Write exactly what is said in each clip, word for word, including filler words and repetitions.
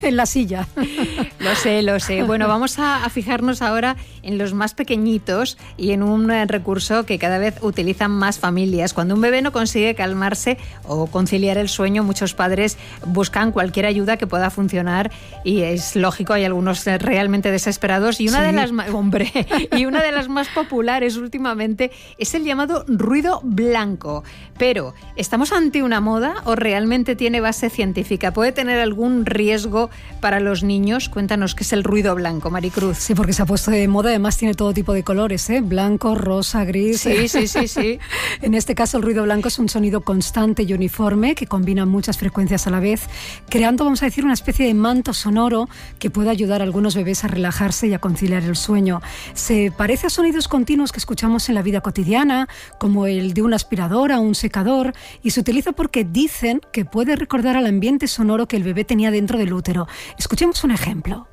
En la silla. Lo sé, lo sé. Bueno, vamos a, a fijarnos ahora en los más pequeñitos y en un eh, recurso que cada vez utilizan más familias. Cuando un bebé no consigue calmarse o conciliar el sueño, muchos padres buscan cualquier ayuda que pueda funcionar y es lógico, hay algunos eh, realmente desesperados y una Sí. de las ma- hombre, y una de las más populares últimamente es el llamado ruido blanco. Pero, ¿estamos ante una moda o realmente tiene base científica? ¿Puede tener algún riesgo para los niños? Cuéntanos qué es el ruido blanco, Maricruz. Sí, porque se ha puesto de moda, además tiene todo tipo de colores, ¿eh? Blanco, rosa, gris. Sí, sí, sí, sí. En este caso, el ruido blanco es un sonido constante y uniforme que combina muchas frecuencias a la vez, creando, vamos a decir, una especie de manto sonoro que puede ayudar a algunos bebés a relajarse y a conciliar el sueño. Se parece a sonidos continuos que escuchamos en la vida cotidiana, como el de una aspiradora o un secador, y se utiliza porque dicen que puede recordar al ambiente sonoro que el bebé tenía dentro del útero. Escuchemos un ejemplo.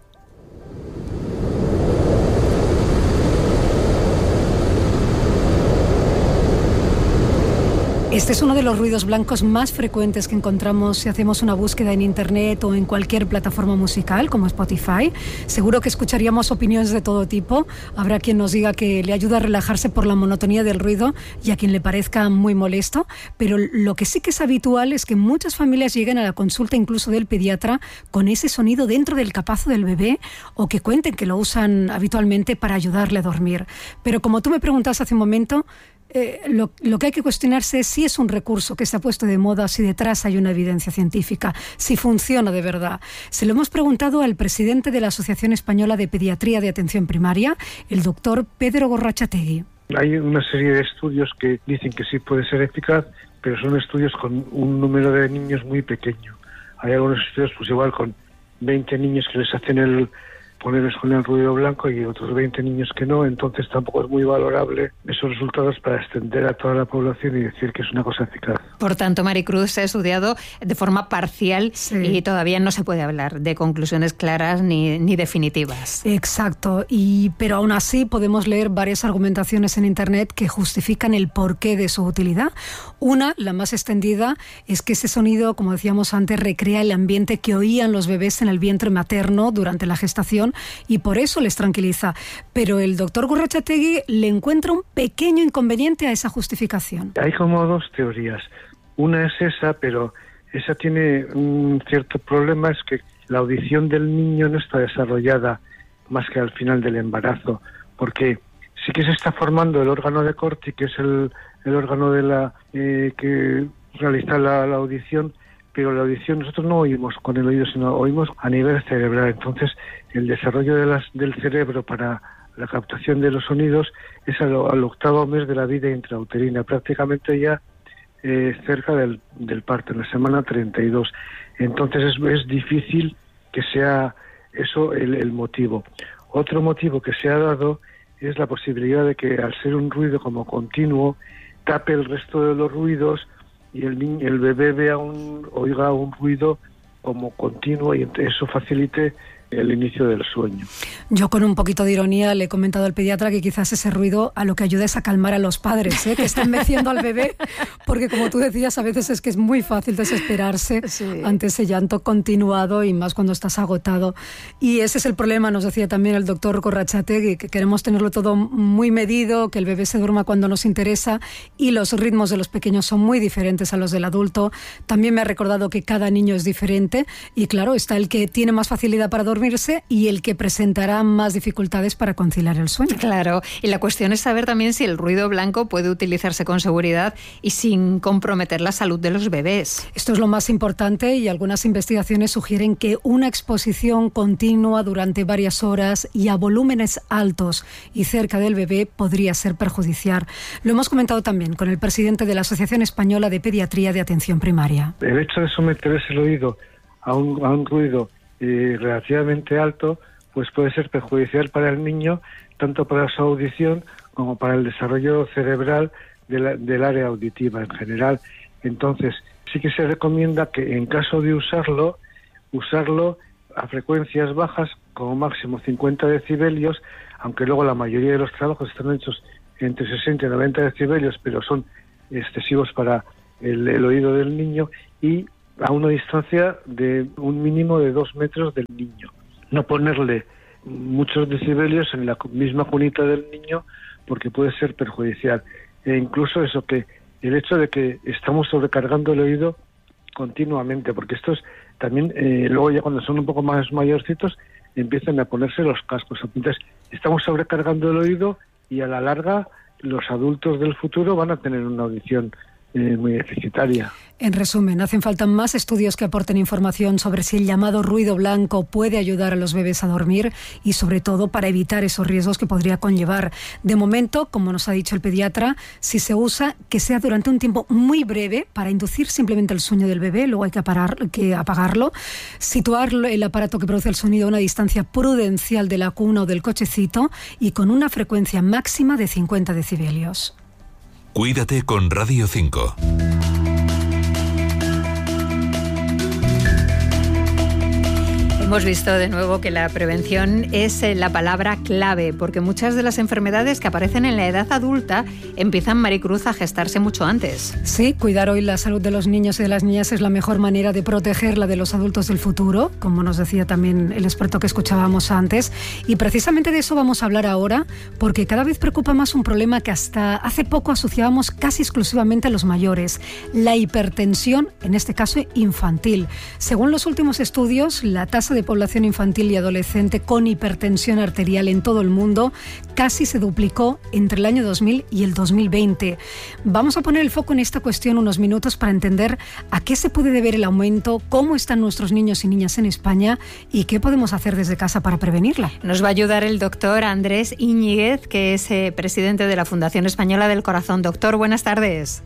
Este es uno de los ruidos blancos más frecuentes que encontramos si hacemos una búsqueda en internet o en cualquier plataforma musical como Spotify. Seguro que escucharíamos opiniones de todo tipo. Habrá quien nos diga que le ayuda a relajarse por la monotonía del ruido y a quien le parezca muy molesto, pero lo que sí que es habitual es que muchas familias lleguen a la consulta incluso del pediatra con ese sonido dentro del capazo del bebé o que cuenten que lo usan habitualmente para ayudarle a dormir. Pero como tú me preguntas hace un momento, Eh, lo, lo que hay que cuestionarse es si es un recurso que se ha puesto de moda, si detrás hay una evidencia científica, si funciona de verdad. Se lo hemos preguntado al presidente de la Asociación Española de Pediatría de Atención Primaria, el doctor Pedro Gorrachategui. Hay una serie de estudios que dicen que sí puede ser eficaz, pero son estudios con un número de niños muy pequeño. Hay algunos estudios, pues igual con veinte niños que les hacen el ponerles con el ruido blanco y otros veinte niños que no, entonces tampoco es muy valorable esos resultados para extender a toda la población y decir que es una cosa eficaz. Por tanto, Maricruz, se ha estudiado de forma parcial Sí. y todavía no se puede hablar de conclusiones claras ni, ni definitivas. Exacto, y, pero aún así podemos leer varias argumentaciones en Internet que justifican el porqué de su utilidad. Una, la más extendida, es que ese sonido, como decíamos antes, recrea el ambiente que oían los bebés en el vientre materno durante la gestación y por eso les tranquiliza. Pero el doctor Gorrachategui le encuentra un pequeño inconveniente a esa justificación. Hay como dos teorías. Una es esa, pero esa tiene un cierto problema, es que la audición del niño no está desarrollada más que al final del embarazo, porque sí que se está formando el órgano de Corti, que es el, el órgano de la eh, que realiza la, la audición, pero la audición nosotros no oímos con el oído, sino oímos a nivel cerebral. Entonces, el desarrollo de las, del cerebro para la captación de los sonidos es al, al octavo mes de la vida intrauterina, prácticamente ya eh, cerca del, del parto, en la semana treinta y dos. Entonces, es, es difícil que sea eso el, el motivo. Otro motivo que se ha dado es la posibilidad de que, al ser un ruido como continuo, tape el resto de los ruidos y el niño, el bebé vea un, oiga un ruido como continuo y eso facilite el inicio del sueño. Yo con un poquito de ironía le he comentado al pediatra que quizás ese ruido a lo que ayuda es a calmar a los padres, ¿eh? Que están meciendo al bebé, porque como tú decías, a veces es que es muy fácil desesperarse sí. ante ese llanto continuado y más cuando estás agotado. Y ese es el problema, nos decía también el doctor Gorrachategui, que queremos tenerlo todo muy medido, que el bebé se duerma cuando nos interesa y los ritmos de los pequeños son muy diferentes a los del adulto. También me ha recordado que cada niño es diferente y claro, está el que tiene más facilidad para dormir y el que presentará más dificultades para conciliar el sueño. Claro, y la cuestión es saber también si el ruido blanco puede utilizarse con seguridad y sin comprometer la salud de los bebés. Esto es lo más importante y algunas investigaciones sugieren que una exposición continua durante varias horas y a volúmenes altos y cerca del bebé podría ser perjudicial. Lo hemos comentado también con el presidente de la Asociación Española de Pediatría de Atención Primaria. El hecho de someter el oído a un, a un ruido Eh, relativamente alto, pues puede ser perjudicial para el niño, tanto para su audición como para el desarrollo cerebral de la, del área auditiva en general. Entonces, sí que se recomienda que en caso de usarlo, usarlo a frecuencias bajas, como máximo cincuenta decibelios, aunque luego la mayoría de los trabajos están hechos entre sesenta y noventa decibelios, pero son excesivos para el, el oído del niño, y a una distancia de un mínimo de dos metros del niño. No ponerle muchos decibelios en la misma cunita del niño porque puede ser perjudicial. E incluso eso, que el hecho de que estamos sobrecargando el oído continuamente, porque estos también, eh, luego ya cuando son un poco más mayorcitos, empiezan a ponerse los cascos. Entonces, estamos sobrecargando el oído y a la larga los adultos del futuro van a tener una audición eh, muy deficitaria. En resumen, hacen falta más estudios que aporten información sobre si el llamado ruido blanco puede ayudar a los bebés a dormir y sobre todo para evitar esos riesgos que podría conllevar. De momento, como nos ha dicho el pediatra, si se usa, que sea durante un tiempo muy breve para inducir simplemente el sueño del bebé, luego hay que, parar, que apagarlo, situar el aparato que produce el sonido a una distancia prudencial de la cuna o del cochecito y con una frecuencia máxima de cincuenta decibelios. Cuídate con Radio cinco. Hemos visto de nuevo que la prevención es la palabra clave, porque muchas de las enfermedades que aparecen en la edad adulta empiezan, Maricruz, a gestarse mucho antes. Sí, cuidar hoy la salud de los niños y de las niñas es la mejor manera de proteger la de los adultos del futuro, como nos decía también el experto que escuchábamos antes. Y precisamente de eso vamos a hablar ahora, porque cada vez preocupa más un problema que hasta hace poco asociábamos casi exclusivamente a los mayores, la hipertensión, en este caso infantil. Según los últimos estudios, la tasa de de población infantil y adolescente con hipertensión arterial en todo el mundo casi se duplicó entre el año dos mil y el dos mil veinte. Vamos a poner el foco en esta cuestión unos minutos para entender a qué se puede deber el aumento, cómo están nuestros niños y niñas en España y qué podemos hacer desde casa para prevenirla. Nos va a ayudar el doctor Andrés Íñiguez, que es eh, presidente de la Fundación Española del Corazón. Doctor, buenas tardes.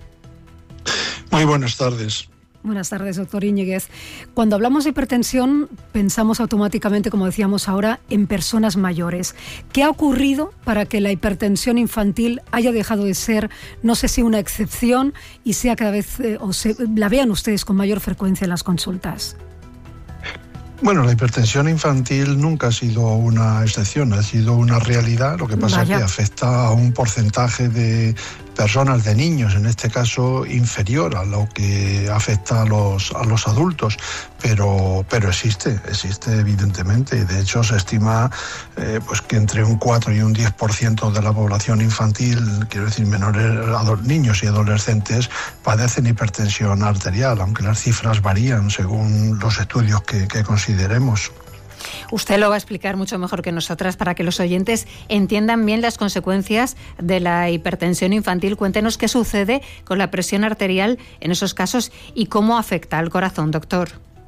Muy buenas tardes. Buenas tardes, doctor Íñiguez. Cuando hablamos de hipertensión, pensamos automáticamente, como decíamos ahora, en personas mayores. ¿Qué ha ocurrido para que la hipertensión infantil haya dejado de ser, no sé si una excepción, y sea cada vez, eh, o se, la vean ustedes con mayor frecuencia en las consultas? Bueno, la hipertensión infantil nunca ha sido una excepción, ha sido una realidad. Lo que pasa Vaya. es que afecta a un porcentaje de personas, de niños, en este caso inferior a lo que afecta a los, a los adultos, pero, pero existe, existe evidentemente, y de hecho se estima eh, pues que entre un cuatro y un diez por ciento de la población infantil, quiero decir menores, niños y adolescentes, padecen hipertensión arterial, aunque las cifras varían según los estudios que, que consideremos. Usted lo va a explicar mucho mejor que nosotras para que los oyentes entiendan bien las consecuencias de la hipertensión infantil. Cuéntenos qué sucede con la presión arterial en esos casos y cómo afecta al corazón, doctor.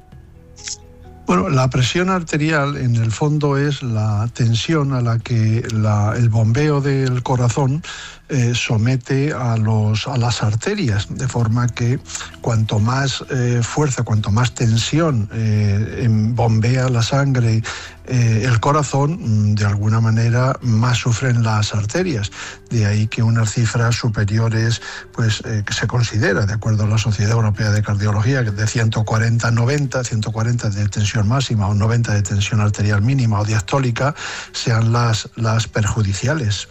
Bueno, la presión arterial en el fondo es la tensión a la que la, el bombeo del corazón eh, somete a, los, a las arterias, de forma que cuanto más eh, fuerza, cuanto más tensión eh, en, bombea la sangre eh, el corazón, de alguna manera más sufren las arterias. De ahí que unas cifras superiores, pues eh, que se considera, de acuerdo a la Sociedad Europea de Cardiología, que de ciento cuarenta a noventa, ciento cuarenta de tensión máxima o noventa de tensión arterial mínima o diastólica, sean las, las perjudiciales.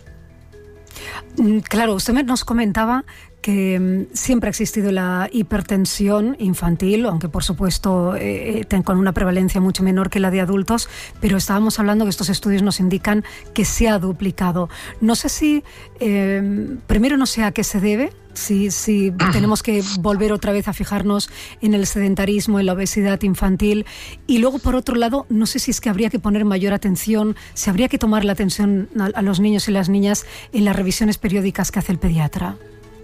Claro, usted nos comentaba que siempre ha existido la hipertensión infantil, aunque por supuesto eh, con una prevalencia mucho menor que la de adultos, pero estábamos hablando que estos estudios nos indican que se ha duplicado. No sé si, eh, primero no sé a qué se debe, si, si tenemos que volver otra vez a fijarnos en el sedentarismo, en la obesidad infantil, y luego por otro lado, no sé si es que habría que poner mayor atención, si habría que tomar la atención a, a los niños y las niñas en las revisiones periódicas que hace el pediatra.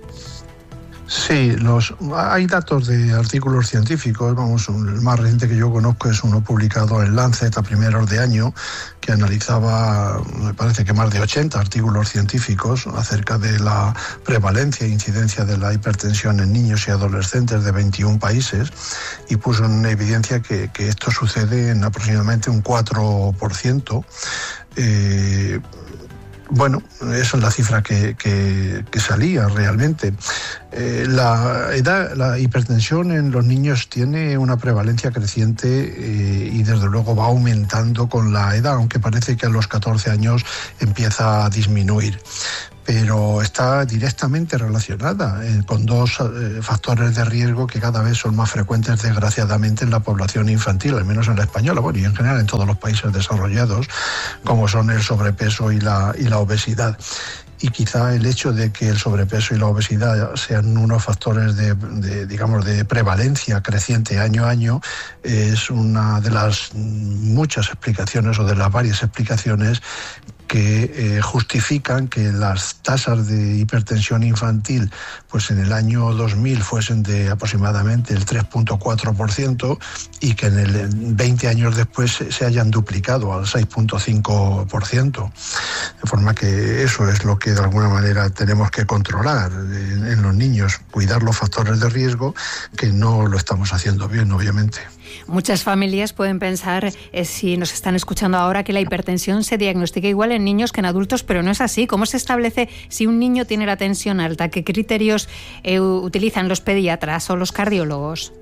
Sí, los, hay datos de artículos científicos, vamos, el más reciente que yo conozco es uno publicado en Lancet a primeros de año, que analizaba, me parece que más de ochenta artículos científicos acerca de la prevalencia e incidencia de la hipertensión en niños y adolescentes de veintiún países, y puso en evidencia que, que esto sucede en aproximadamente un cuatro por ciento. Eh, Bueno, esa es la cifra que, que, que salía realmente. Eh, la, edad, la hipertensión en los niños tiene una prevalencia creciente eh, y desde luego va aumentando con la edad, aunque parece que a los catorce años empieza a disminuir. pero está directamente relacionada eh, con dos eh, factores de riesgo que cada vez son más frecuentes, desgraciadamente, en la población infantil, al menos en la española, bueno, y en general en todos los países desarrollados, como son el sobrepeso y la, y la obesidad. Y quizá el hecho de que el sobrepeso y la obesidad sean unos factores de, de, digamos, de prevalencia creciente año a año es una de las muchas explicaciones o de las varias explicaciones que eh, justifican que las tasas de hipertensión infantil pues en el año dos mil fuesen de aproximadamente el tres punto cuatro por ciento y que en el veinte años después se hayan duplicado al seis punto cinco por ciento. De forma que eso es lo que de alguna manera tenemos que controlar en, en los niños, cuidar los factores de riesgo, que no lo estamos haciendo bien, obviamente. Muchas familias pueden pensar, eh, si nos están escuchando ahora, que la hipertensión se diagnostica igual en niños que en adultos, pero no es así. ¿Cómo se establece si un niño tiene la tensión alta? ¿Qué criterios eh, utilizan los pediatras o los cardiólogos?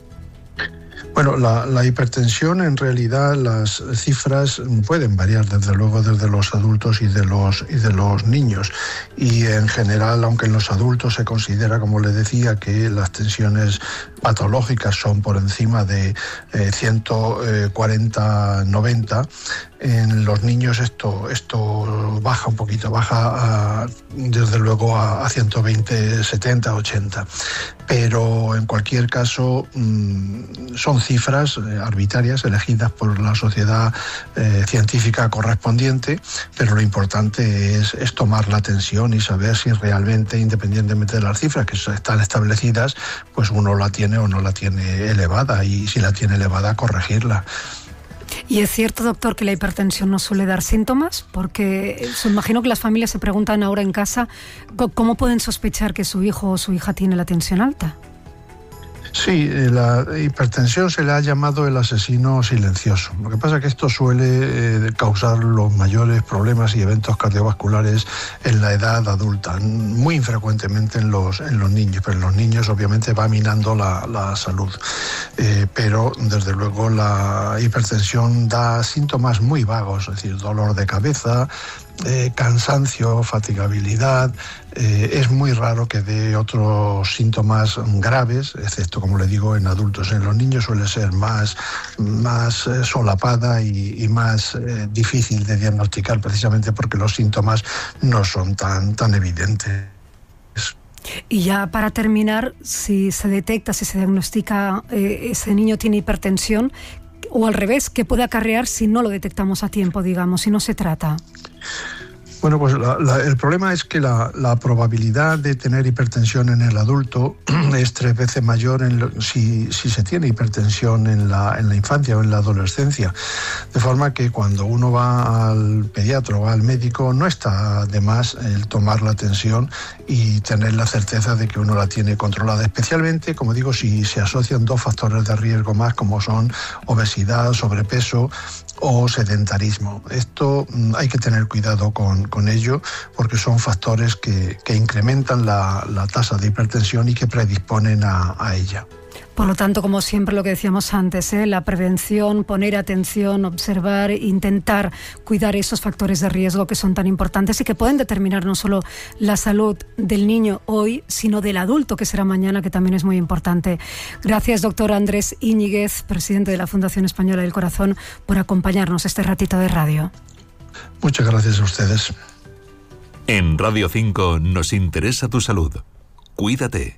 Bueno, la, la hipertensión, en realidad, las cifras pueden variar, desde luego, desde los adultos y de los, y de los niños. Y en general, aunque en los adultos se considera, como les decía, que las tensiones patológicas son por encima de eh, ciento cuarenta noventa, en los niños esto, esto baja un poquito, baja a, desde luego a, a ciento veinte, setenta, ochenta. Pero en cualquier caso mmm, son cifras eh, arbitrarias elegidas por la sociedad eh, científica correspondiente, pero lo importante es, es tomar la tensión y saber si realmente, independientemente de las cifras que están establecidas, pues uno la tiene o no la tiene elevada, y si la tiene elevada, corregirla. ¿Y es cierto, doctor, que la hipertensión no suele dar síntomas? Porque se imagino que las familias se preguntan ahora en casa cómo pueden sospechar que su hijo o su hija tiene la tensión alta. Sí, la hipertensión se le ha llamado el asesino silencioso. Lo que pasa es que esto suele eh, causar los mayores problemas y eventos cardiovasculares en la edad adulta, muy infrecuentemente en los, en los niños, pero en los niños obviamente va minando la, la salud. Eh, pero desde luego la hipertensión da síntomas muy vagos, es decir, dolor de cabeza, Eh, cansancio, fatigabilidad. Eh, es muy raro que dé otros síntomas graves, excepto, como le digo, en adultos. En los niños suele ser más, más eh, solapada y, y más eh, difícil de diagnosticar, precisamente porque los síntomas no son tan, tan evidentes. Y ya para terminar, si se detecta, si se diagnostica eh, ese niño tiene hipertensión, o al revés, ¿qué puede acarrear si no lo detectamos a tiempo, digamos, si no se trata? Bueno, pues la, la, el problema es que la, la probabilidad de tener hipertensión en el adulto es tres veces mayor en lo, si, si se tiene hipertensión en la, en la infancia o en la adolescencia. De forma que cuando uno va al pediatra o va al médico, no está de más el tomar la tensión y tener la certeza de que uno la tiene controlada. Especialmente, como digo, si se asocian dos factores de riesgo más, como son obesidad, sobrepeso o sedentarismo. Esto hay que tener cuidado con, con ello, porque son factores que, que incrementan la, la tasa de hipertensión y que predisponen a, a ella. Por lo tanto, como siempre lo que decíamos antes, ¿eh? la prevención, poner atención, observar, intentar cuidar esos factores de riesgo que son tan importantes y que pueden determinar no solo la salud del niño hoy, sino del adulto que será mañana, que también es muy importante. Gracias, doctor Andrés Íñiguez, presidente de la Fundación Española del Corazón, por acompañarnos este ratito de radio. Muchas gracias a ustedes. En Radio cinco nos interesa tu salud. Cuídate.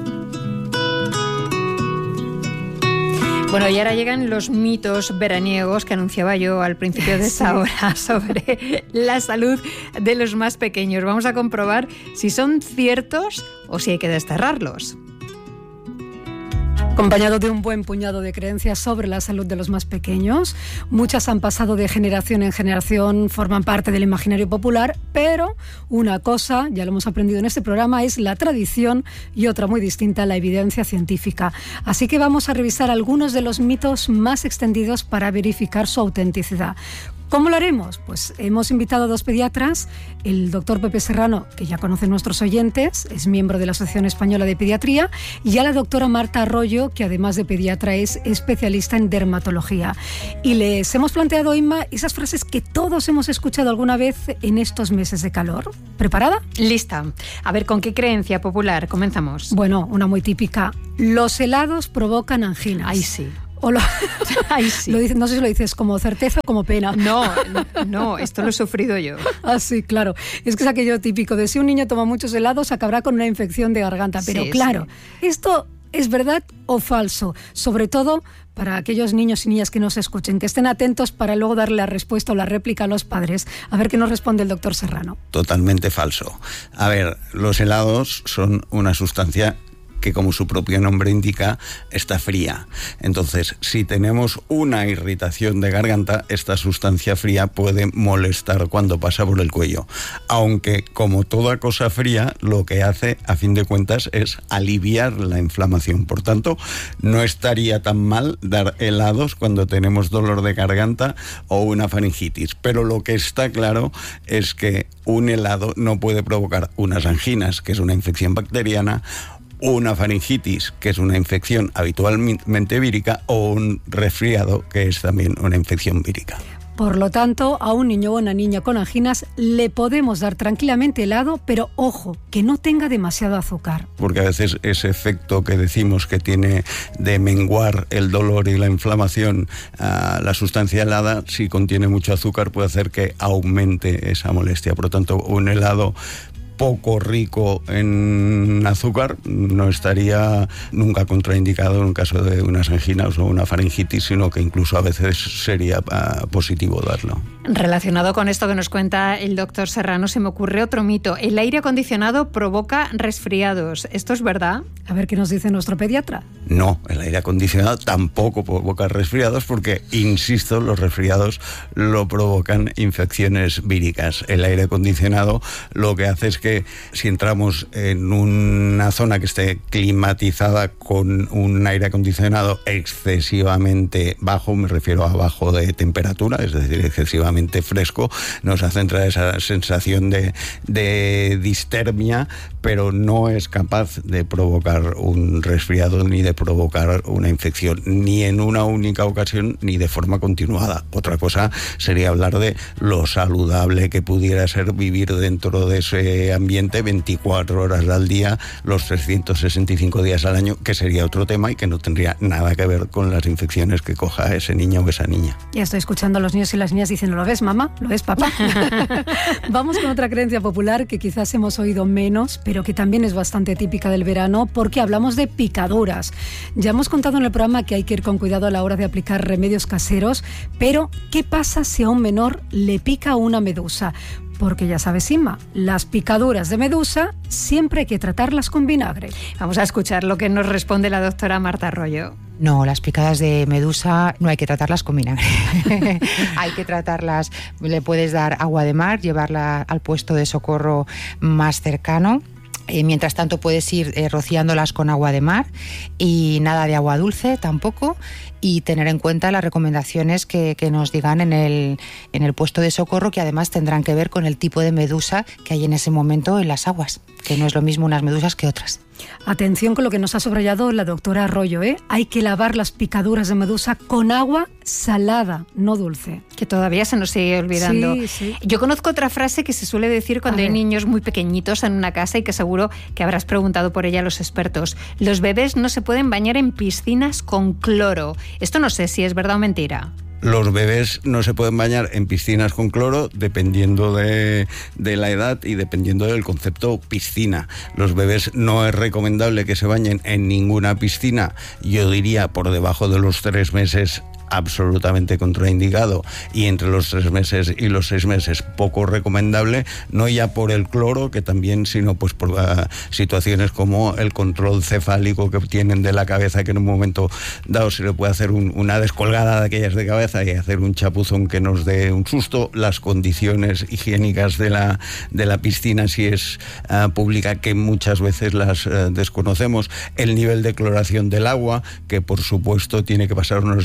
Bueno, y ahora llegan los mitos veraniegos que anunciaba yo al principio de esta hora sobre la salud de los más pequeños. Vamos a comprobar si son ciertos o si hay que desterrarlos. Acompañado de un buen puñado de creencias sobre la salud de los más pequeños. Muchas han pasado de generación en generación, forman parte del imaginario popular, pero una cosa, ya lo hemos aprendido en este programa, es la tradición y otra muy distinta, la evidencia científica. Así que vamos a revisar algunos de los mitos más extendidos para verificar su autenticidad. ¿Cómo lo haremos? Pues hemos invitado a dos pediatras, el doctor Pepe Serrano, que ya conocen nuestros oyentes, es miembro de la Asociación Española de Pediatría, y a la doctora Marta Arroyo, que además de pediatra es especialista en dermatología. Y les hemos planteado, Inma, esas frases que todos hemos escuchado alguna vez en estos meses de calor. ¿Preparada? Lista. A ver, ¿con qué creencia popular comenzamos? Bueno, una muy típica. Los helados provocan anginas. Ay, sí. O lo, Ay, sí. lo dices, no sé si lo dices como certeza o como pena. No, no, esto lo he sufrido yo. Ah, sí, claro. Es que es aquello típico de si un niño toma muchos helados acabará con una infección de garganta. Pero sí, claro, sí. ¿esto es verdad o falso? Sobre todo para aquellos niños y niñas que nos escuchen, que estén atentos para luego darle la respuesta o la réplica a los padres. A ver qué nos responde el doctor Serrano. Totalmente falso. A ver, los helados son una sustancia que, como su propio nombre indica, está fría. Entonces, si tenemos una irritación de garganta, esta sustancia fría puede molestar cuando pasa por el cuello. Aunque, como toda cosa fría, lo que hace, a fin de cuentas, es aliviar la inflamación. Por tanto, no estaría tan mal dar helados cuando tenemos dolor de garganta o una faringitis. Pero lo que está claro es que un helado no puede provocar unas anginas, que es una infección bacteriana, una faringitis, que es una infección habitualmente vírica, o un resfriado, que es también una infección vírica. Por lo tanto, a un niño o una niña con anginas le podemos dar tranquilamente helado, pero ojo, que no tenga demasiado azúcar. Porque a veces ese efecto que decimos que tiene de menguar el dolor y la inflamación, uh, la sustancia helada, si contiene mucho azúcar, puede hacer que aumente esa molestia. Por lo tanto, un helado poco rico en azúcar no estaría nunca contraindicado en un caso de unas anginas o una faringitis, sino que incluso a veces sería uh, positivo darlo. Relacionado con esto que nos cuenta el doctor Serrano, se me ocurre otro mito. El aire acondicionado provoca resfriados. ¿Esto es verdad? A ver qué nos dice nuestro pediatra. No, el aire acondicionado tampoco provoca resfriados porque, insisto, los resfriados lo provocan infecciones víricas. El aire acondicionado lo que hace es que si entramos en una zona que esté climatizada con un aire acondicionado excesivamente bajo, me refiero a bajo de temperatura, es decir, excesivamente fresco, nos hace entrar esa sensación de, de distermia, pero no es capaz de provocar un resfriado ni de provocar una infección, ni en una única ocasión ni de forma continuada. Otra cosa sería hablar de lo saludable que pudiera ser vivir dentro de ese ambiente veinticuatro horas al día, los trescientos sesenta y cinco días al año, que sería otro tema y que no tendría nada que ver con las infecciones que coja ese niño o esa niña. Ya estoy escuchando a los niños y las niñas diciendo, ¿lo ves, mamá? ¿Lo ves, papá? Vamos con otra creencia popular que quizás hemos oído menos, pero que también es bastante típica del verano, porque hablamos de picaduras. Ya hemos contado en el programa que hay que ir con cuidado a la hora de aplicar remedios caseros, pero ¿qué pasa si a un menor le pica una medusa? Porque ya sabes, Inma, las picaduras de medusa siempre hay que tratarlas con vinagre. Vamos a escuchar lo que nos responde la doctora Marta Arroyo. No, las picadas de medusa no hay que tratarlas con vinagre. Hay que tratarlas, le puedes dar agua de mar, llevarla al puesto de socorro más cercano. Eh, mientras tanto puedes ir eh, rociándolas con agua de mar y nada de agua dulce tampoco, y tener en cuenta las recomendaciones que, que nos digan en el, en el puesto de socorro, que además tendrán que ver con el tipo de medusa que hay en ese momento en las aguas, que no es lo mismo unas medusas que otras. Atención con lo que nos ha subrayado la doctora Arroyo, ¿eh? Hay que lavar las picaduras de medusa con agua salada, no dulce. Que todavía se nos sigue olvidando. Sí, sí. Yo conozco otra frase que se suele decir cuando hay niños muy pequeñitos en una casa, y que seguro que habrás preguntado por ella a los expertos. Los bebés no se pueden bañar en piscinas con cloro. Esto no sé si es verdad o mentira. Los bebés no se pueden bañar en piscinas con cloro dependiendo de, de la edad y dependiendo del concepto piscina. Los bebés no es recomendable que se bañen en ninguna piscina, yo diría por debajo de los tres meses absolutamente contraindicado, y entre los tres meses y los seis meses poco recomendable, no ya por el cloro, que también, sino pues por uh, situaciones como el control cefálico que tienen de la cabeza, que en un momento dado se le puede hacer un, una descolgada de aquellas de cabeza y hacer un chapuzón que nos dé un susto. Las condiciones higiénicas de la, de la piscina, si es uh, pública, que muchas veces las uh, desconocemos, el nivel de cloración del agua, que por supuesto tiene que pasar unos estándares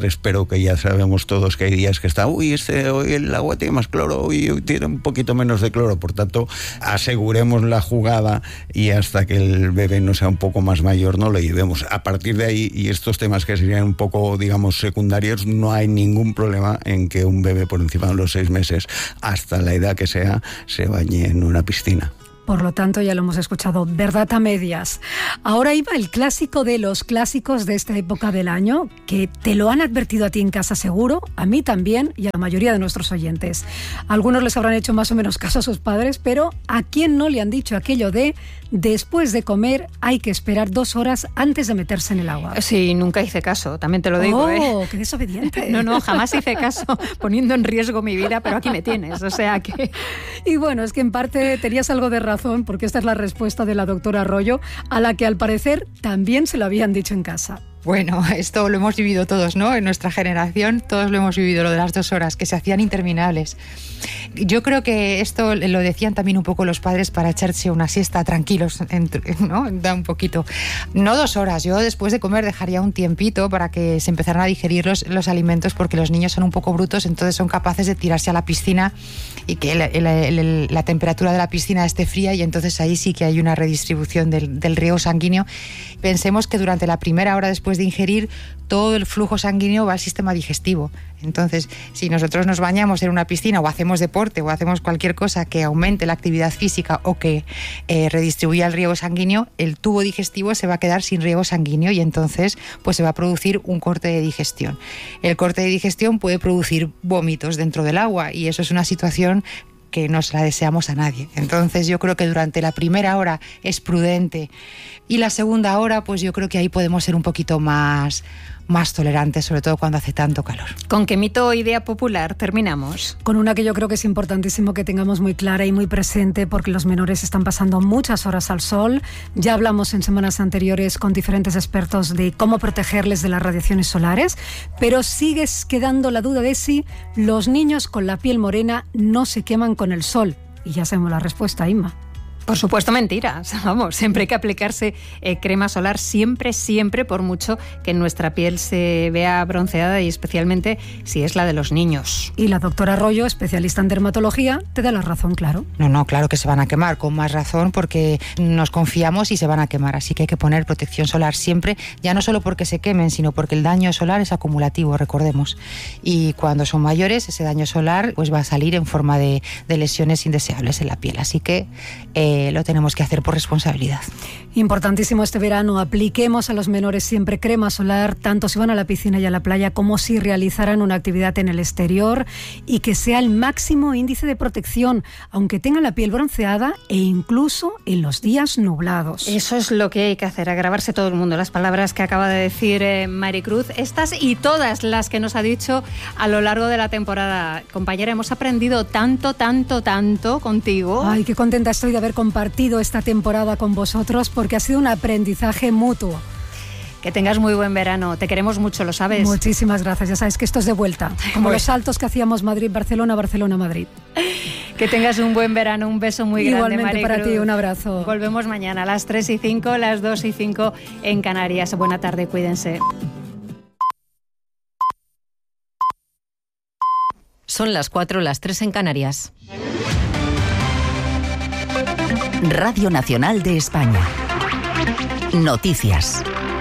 padres, pero que ya sabemos todos que hay días que está, uy, este, hoy el agua tiene más cloro, uy, hoy tiene un poquito menos de cloro. Por tanto, aseguremos la jugada y hasta que el bebé no sea un poco más mayor no lo llevemos. A partir de ahí, y estos temas que serían un poco, digamos, secundarios, no hay ningún problema en que un bebé por encima de los seis meses, hasta la edad que sea, se bañe en una piscina. Por lo tanto, ya lo hemos escuchado, verdad a medias. Ahora iba el clásico de los clásicos de esta época del año, que te lo han advertido a ti en casa seguro, a mí también y a la mayoría de nuestros oyentes. Algunos les habrán hecho más o menos caso a sus padres, pero ¿a quién no le han dicho aquello de después de comer hay que esperar dos horas antes de meterse en el agua? Sí, nunca hice caso, también te lo digo. ¡Oh, ¿eh? qué desobediente! No, no, jamás hice caso, poniendo en riesgo mi vida, pero aquí me tienes, o sea que... Y bueno, es que en parte tenías algo de razón, porque esta es la respuesta de la doctora Arroyo, a la que al parecer también se lo habían dicho en casa. Bueno, esto lo hemos vivido todos, ¿no? En nuestra generación todos lo hemos vivido, lo de las dos horas, que se hacían interminables. Yo creo que esto lo decían también un poco los padres para echarse una siesta tranquilos, ¿no? Da un poquito. No dos horas, yo después de comer dejaría un tiempito para que se empezaran a digerir los, los alimentos, porque los niños son un poco brutos, entonces son capaces de tirarse a la piscina y que la, la, la, la temperatura de la piscina esté fría, y entonces ahí sí que hay una redistribución del, del riego sanguíneo. Pensemos que durante la primera hora después de ingerir, todo el flujo sanguíneo va al sistema digestivo. Entonces, si nosotros nos bañamos en una piscina o hacemos deporte o hacemos cualquier cosa que aumente la actividad física o que eh, redistribuya el riego sanguíneo, el tubo digestivo se va a quedar sin riego sanguíneo y entonces pues se va a producir un corte de digestión. El corte de digestión puede producir vómitos dentro del agua, y eso es una situación que no se la deseamos a nadie. Entonces yo creo que durante la primera hora es prudente, y la segunda hora pues yo creo que ahí podemos ser un poquito más, más tolerantes, sobre todo cuando hace tanto calor. ¿Con qué mito o idea popular terminamos? Con una que yo creo que es importantísimo que tengamos muy clara y muy presente, porque los menores están pasando muchas horas al sol. Ya hablamos en semanas anteriores con diferentes expertos de cómo protegerles de las radiaciones solares, pero sigue quedando la duda de si los niños con la piel morena no se queman con el sol. Y ya sabemos la respuesta, Inma. Por supuesto, mentiras. Vamos, siempre hay que aplicarse eh, crema solar, siempre, siempre, por mucho que nuestra piel se vea bronceada, y especialmente si es la de los niños. Y la doctora Arroyo, especialista en dermatología, te da la razón, claro. No, no, claro que se van a quemar, con más razón, porque nos confiamos y se van a quemar. Así que hay que poner protección solar siempre, ya no solo porque se quemen, sino porque el daño solar es acumulativo, recordemos. Y cuando son mayores, ese daño solar pues va a salir en forma de, de lesiones indeseables en la piel. Así que eh, lo tenemos que hacer por responsabilidad. Importantísimo este verano, apliquemos a los menores siempre crema solar, tanto si van a la piscina y a la playa como si realizaran una actividad en el exterior, y que sea el máximo índice de protección, aunque tengan la piel bronceada e incluso en los días nublados. Eso es lo que hay que hacer, agravarse todo el mundo. Las palabras que acaba de decir eh, Maricruz, estas y todas las que nos ha dicho a lo largo de la temporada. Compañera, hemos aprendido tanto, tanto, tanto contigo. Ay, qué contenta estoy de haber compartido esta temporada con vosotros, porque ha sido un aprendizaje mutuo. Que tengas muy buen verano, te queremos mucho, lo sabes. Muchísimas gracias, ya sabes que esto es de vuelta, como bueno. Los saltos que hacíamos Madrid-Barcelona, Barcelona-Madrid. Que tengas un buen verano, un beso muy Igualmente grande, Maricruz. Para ti, un abrazo. Volvemos mañana a las tres y cinco, las dos y cinco en Canarias. Buena tarde, cuídense. Son las cuatro, las tres en Canarias. Radio Nacional de España. Noticias.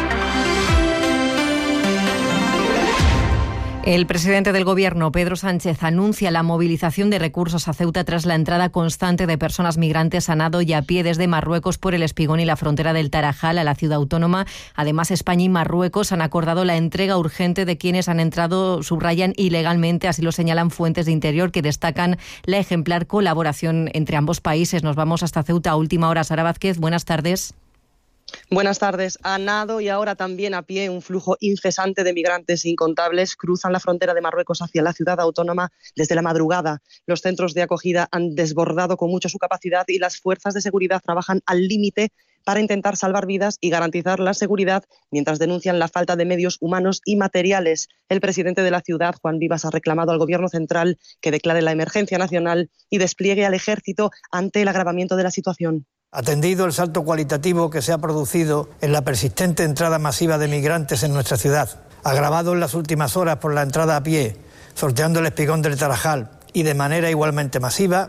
El presidente del Gobierno, Pedro Sánchez, anuncia la movilización de recursos a Ceuta tras la entrada constante de personas migrantes a nado y a pie desde Marruecos por el Espigón y la frontera del Tarajal a la ciudad autónoma. Además, España y Marruecos han acordado la entrega urgente de quienes han entrado, subrayan, ilegalmente, así lo señalan fuentes de Interior, que destacan la ejemplar colaboración entre ambos países. Nos vamos hasta Ceuta a última hora. Sara Vázquez, buenas tardes. Buenas tardes. A nado y ahora también a pie, un flujo incesante de migrantes incontables cruzan la frontera de Marruecos hacia la ciudad autónoma desde la madrugada. Los centros de acogida han desbordado con mucho su capacidad y las fuerzas de seguridad trabajan al límite para intentar salvar vidas y garantizar la seguridad, mientras denuncian la falta de medios humanos y materiales. El presidente de la ciudad, Juan Vivas, ha reclamado al Gobierno central que declare la emergencia nacional y despliegue al ejército ante el agravamiento de la situación. Atendido el salto cualitativo que se ha producido en la persistente entrada masiva de migrantes en nuestra ciudad, agravado en las últimas horas por la entrada a pie, sorteando el Espigón del Tarajal y de manera igualmente masiva.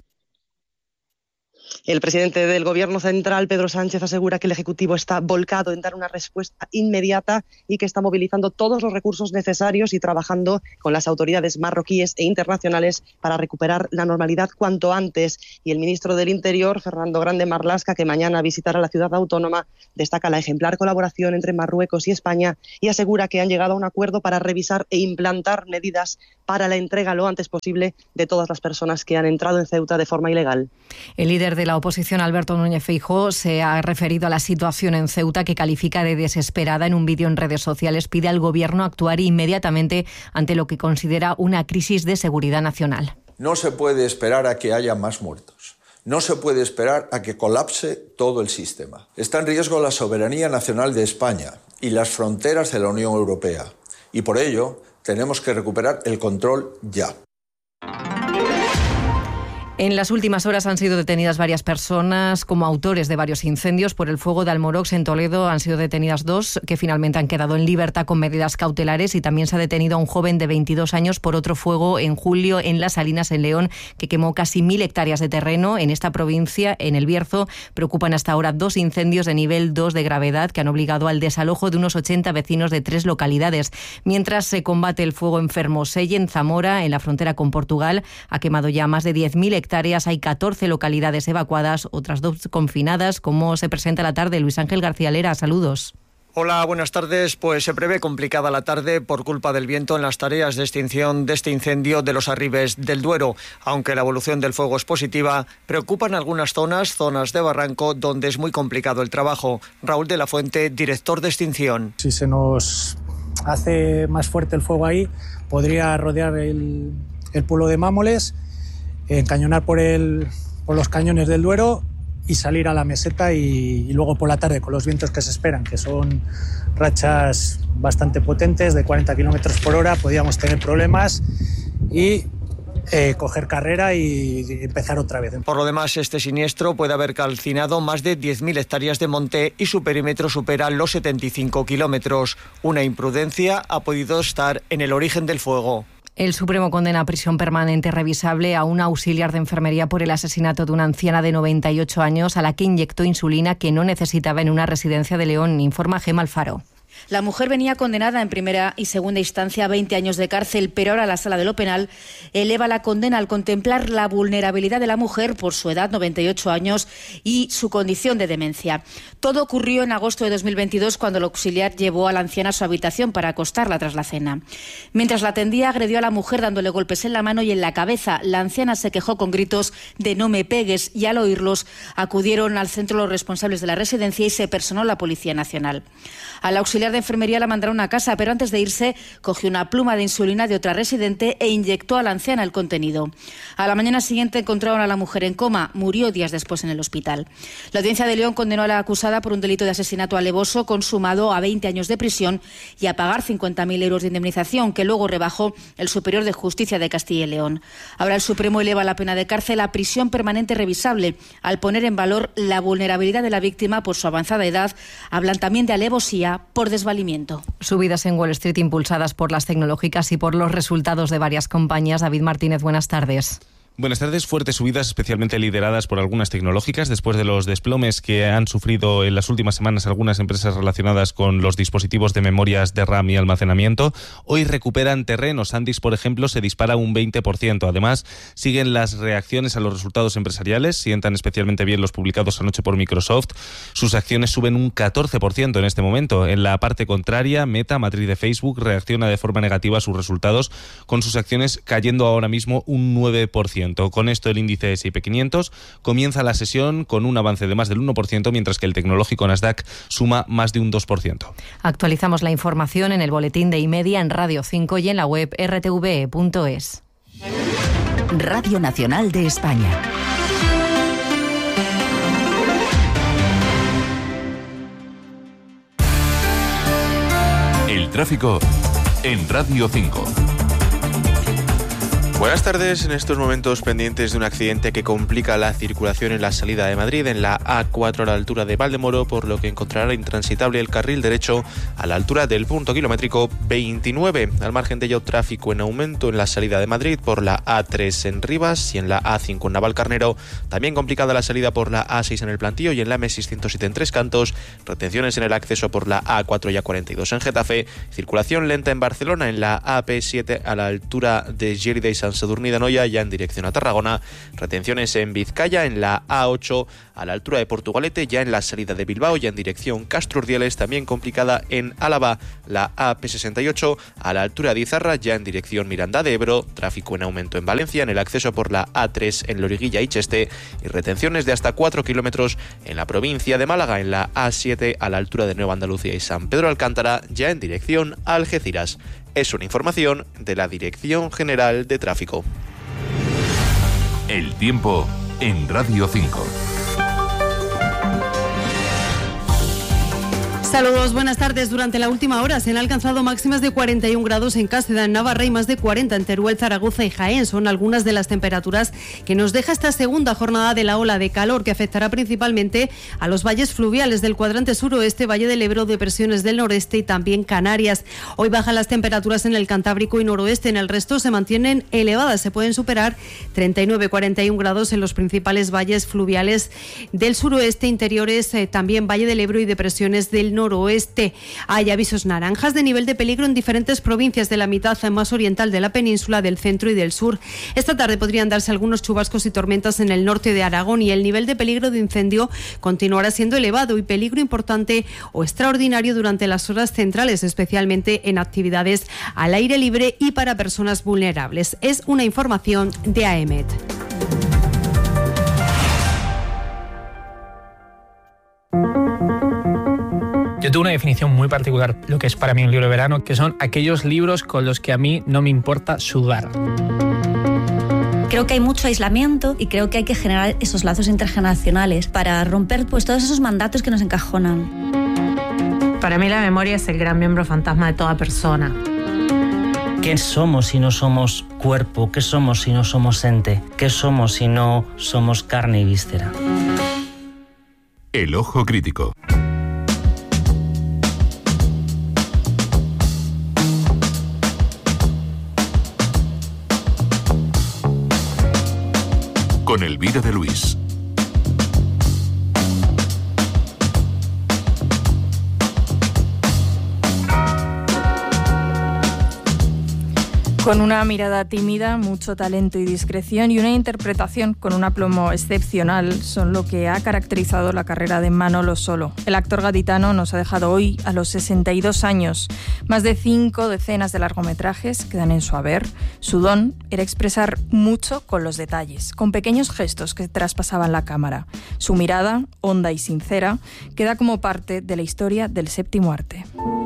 El presidente del Gobierno central, Pedro Sánchez, asegura que el Ejecutivo está volcado en dar una respuesta inmediata y que está movilizando todos los recursos necesarios y trabajando con las autoridades marroquíes e internacionales para recuperar la normalidad cuanto antes. Y el ministro del Interior, Fernando Grande Marlaska, que mañana visitará la ciudad autónoma, destaca la ejemplar colaboración entre Marruecos y España y asegura que han llegado a un acuerdo para revisar e implantar medidas para la entrega lo antes posible de todas las personas que han entrado en Ceuta de forma ilegal. El líder de la oposición, Alberto Núñez Feijóo, se ha referido a la situación en Ceuta, que califica de desesperada. En un vídeo en redes sociales pide al Gobierno actuar inmediatamente ante lo que considera una crisis de seguridad nacional. No se puede esperar a que haya más muertos. No se puede esperar a que colapse todo el sistema. Está en riesgo la soberanía nacional de España y las fronteras de la Unión Europea. Y por ello tenemos que recuperar el control ya. En las últimas horas han sido detenidas varias personas como autores de varios incendios. Por el fuego de Almorox en Toledo han sido detenidas dos que finalmente han quedado en libertad con medidas cautelares, y también se ha detenido a un joven de veintidós años por otro fuego en julio en Las Salinas, en León, que quemó casi mil hectáreas de terreno en esta provincia. En El Bierzo preocupan hasta ahora dos incendios de nivel dos de gravedad que han obligado al desalojo de unos ochenta vecinos de tres localidades. Mientras se combate el fuego en Fermoselle, en Zamora, en la frontera con Portugal, ha quemado ya más de diez mil hectáreas. Hay catorce localidades evacuadas, otras dos confinadas. ¿Cómo se presenta la tarde? Luis Ángel García Lera, saludos. Hola, buenas tardes. Pues se prevé complicada la tarde por culpa del viento en las tareas de extinción de este incendio de los Arribes del Duero. Aunque la evolución del fuego es positiva, preocupan algunas zonas, zonas de barranco, donde es muy complicado el trabajo. Raúl de la Fuente, director de extinción. Si se nos hace más fuerte el fuego ahí, podría rodear el, el pueblo de Mámoles, encañonar por, el, por los cañones del Duero y salir a la meseta, y, y luego por la tarde, con los vientos que se esperan, que son rachas bastante potentes de cuarenta kilómetros por hora, podríamos tener problemas y eh, coger carrera y, y empezar otra vez. Por lo demás, este siniestro puede haber calcinado más de diez mil hectáreas de monte y su perímetro supera los setenta y cinco kilómetros. Una imprudencia ha podido estar en el origen del fuego. El Supremo condena a prisión permanente revisable a una auxiliar de enfermería por el asesinato de una anciana de noventa y ocho años a la que inyectó insulina que no necesitaba en una residencia de León, informa Gemma Alfaro. La mujer venía condenada en primera y segunda instancia a veinte años de cárcel, pero ahora la Sala de lo Penal eleva la condena al contemplar la vulnerabilidad de la mujer por su edad, noventa y ocho años, y su condición de demencia. Todo ocurrió en agosto de dos mil veintidós, cuando el auxiliar llevó a la anciana a su habitación para acostarla tras la cena. Mientras la atendía, agredió a la mujer dándole golpes en la mano y en la cabeza. La anciana se quejó con gritos de "no me pegues", y al oírlos acudieron al centro los responsables de la residencia y se personó la Policía Nacional. Al auxiliar de enfermería la mandaron a casa, pero antes de irse cogió una pluma de insulina de otra residente e inyectó a la anciana el contenido. A la mañana siguiente encontraron a la mujer en coma. Murió días después en el hospital. La Audiencia de León condenó a la acusada por un delito de asesinato alevoso consumado a veinte años de prisión y a pagar cincuenta mil euros de indemnización, que luego rebajó el Superior de Justicia de Castilla y León. Ahora el Supremo eleva la pena de cárcel a prisión permanente revisable, al poner en valor la vulnerabilidad de la víctima por su avanzada edad. Hablan también de alevosía por desvalimiento. Subidas en Wall Street impulsadas por las tecnológicas y por los resultados de varias compañías. David Martínez, buenas tardes. Buenas tardes. Fuertes subidas, especialmente lideradas por algunas tecnológicas, después de los desplomes que han sufrido en las últimas semanas algunas empresas relacionadas con los dispositivos de memorias de RAM y almacenamiento. Hoy recuperan terreno. SanDisk, por ejemplo, se dispara un veinte por ciento. Además, siguen las reacciones a los resultados empresariales. Sientan especialmente bien los publicados anoche por Microsoft. Sus acciones suben un catorce por ciento en este momento. En la parte contraria, Meta, matriz de Facebook, reacciona de forma negativa a sus resultados, con sus acciones cayendo ahora mismo un nueve por ciento. Con esto, el índice ese y pe quinientos comienza la sesión con un avance de más del uno por ciento, mientras que el tecnológico Nasdaq suma más de un dos por ciento. Actualizamos la información en el boletín de iMedia, en Radio cinco y en la web erre te ve e punto es. Radio Nacional de España. El tráfico en Radio cinco. Buenas tardes. En estos momentos pendientes de un accidente que complica la circulación en la salida de Madrid, en la A cuatro a la altura de Valdemoro, por lo que encontrará intransitable el carril derecho a la altura del punto kilométrico veintinueve. Al margen de ello, tráfico en aumento en la salida de Madrid por la A tres en Rivas y en la A cinco en Navalcarnero. También complicada la salida por la A seis en el Plantío y en la M seiscientos siete en Tres Cantos. Retenciones en el acceso por la A cuatro y A cuarenta y dos en Getafe. Circulación lenta en Barcelona en la A P siete a la altura de Lleida y San Sadurní de Anoia, ya en dirección a Tarragona. Retenciones en Vizcaya en la A ocho a la altura de Portugalete, ya en la salida de Bilbao, ya en dirección Castro Urdiales. También complicada en Álava la A P sesenta y ocho a la altura de Izarra, ya en dirección Miranda de Ebro. Tráfico en aumento en Valencia en el acceso por la A tres en Loriguilla y Cheste, y retenciones de hasta cuatro kilómetros en la provincia de Málaga en la A siete a la altura de Nueva Andalucía y San Pedro Alcántara, ya en dirección a Algeciras. Es una información de la Dirección General de Tráfico. El tiempo en Radio cinco. Saludos, buenas tardes. Durante la última hora se han alcanzado máximas de cuarenta y un grados en Cáseda, en Navarra, y más de cuarenta en Teruel, Zaragoza y Jaén. Son algunas de las temperaturas que nos deja esta segunda jornada de la ola de calor, que afectará principalmente a los valles fluviales del cuadrante suroeste, Valle del Ebro, depresiones del noreste y también Canarias. Hoy bajan las temperaturas en el Cantábrico y noroeste. En el resto se mantienen elevadas. Se pueden superar treinta y nueve a cuarenta y un grados en los principales valles fluviales del suroeste, interiores, eh, también Valle del Ebro y depresiones del noroeste. Hay avisos naranjas de nivel de peligro en diferentes provincias de la mitad más oriental de la península, del centro y del sur. Esta tarde podrían darse algunos chubascos y tormentas en el norte de Aragón, y el nivel de peligro de incendio continuará siendo elevado y peligro importante o extraordinario durante las horas centrales, especialmente en actividades al aire libre y para personas vulnerables. Es una información de A E M E T. Yo tengo una definición muy particular, lo que es para mí un libro de verano, que son aquellos libros con los que a mí no me importa sudar. Creo que hay mucho aislamiento y creo que hay que generar esos lazos intergeneracionales para romper pues todos esos mandatos que nos encajonan. Para mí la memoria es el gran miembro fantasma de toda persona. ¿Qué somos si no somos cuerpo? ¿Qué somos si no somos ente? ¿Qué somos si no somos carne y víscera? El ojo crítico. Con Elvira de Luis. Con una mirada tímida, mucho talento y discreción y una interpretación con un aplomo excepcional son lo que ha caracterizado la carrera de Manolo Solo. El actor gaditano nos ha dejado hoy a los sesenta y dos años. Más de cinco decenas de largometrajes quedan en su haber. Su don era expresar mucho con los detalles, con pequeños gestos que traspasaban la cámara. Su mirada, honda y sincera, queda como parte de la historia del séptimo arte.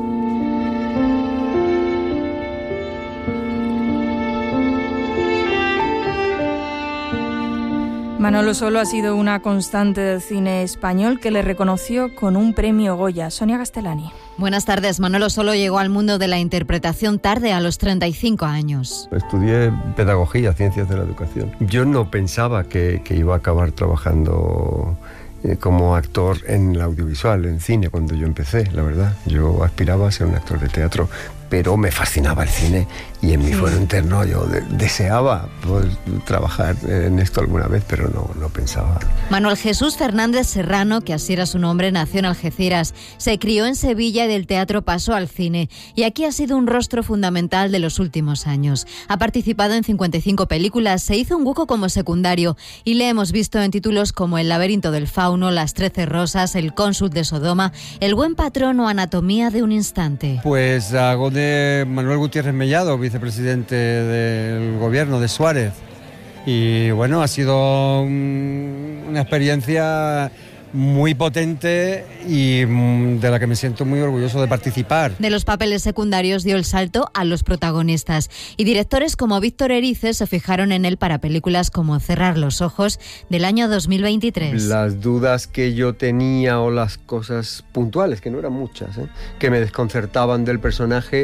Manolo Solo ha sido una constante del cine español que le reconoció con un premio Goya. Sonia Castellani. Buenas tardes. Manolo Solo llegó al mundo de la interpretación tarde, a los treinta y cinco años. Estudié pedagogía, ciencias de la educación. Yo no pensaba que, que iba a acabar trabajando eh, como actor en el audiovisual, en cine, cuando yo empecé, la verdad. Yo aspiraba a ser un actor de teatro, pero me fascinaba el cine y en mi fuero interno yo de- deseaba poder trabajar en esto alguna vez, pero no, no pensaba. Manuel Jesús Fernández Serrano, que así era su nombre, nació en Algeciras, se crió en Sevilla y del teatro pasó al cine, y aquí ha sido un rostro fundamental de los últimos años. Ha participado en cincuenta y cinco películas, se hizo un hueco como secundario y le hemos visto en títulos como El laberinto del fauno, Las trece rosas, El cónsul de Sodoma, El buen patrón o Anatomía de un instante. Pues hago de Manuel Gutiérrez Mellado, vicepresidente del gobierno de Suárez. Y bueno, ha sido un- una experiencia muy potente y mm, de la que me siento muy orgulloso de participar. De los papeles secundarios dio el salto a los protagonistas, y directores como Víctor Erice se fijaron en él para películas como Cerrar los ojos, del año dos mil veintitrés. Las dudas que yo tenía o las cosas puntuales, que no eran muchas, ¿eh? que me desconcertaban del personaje,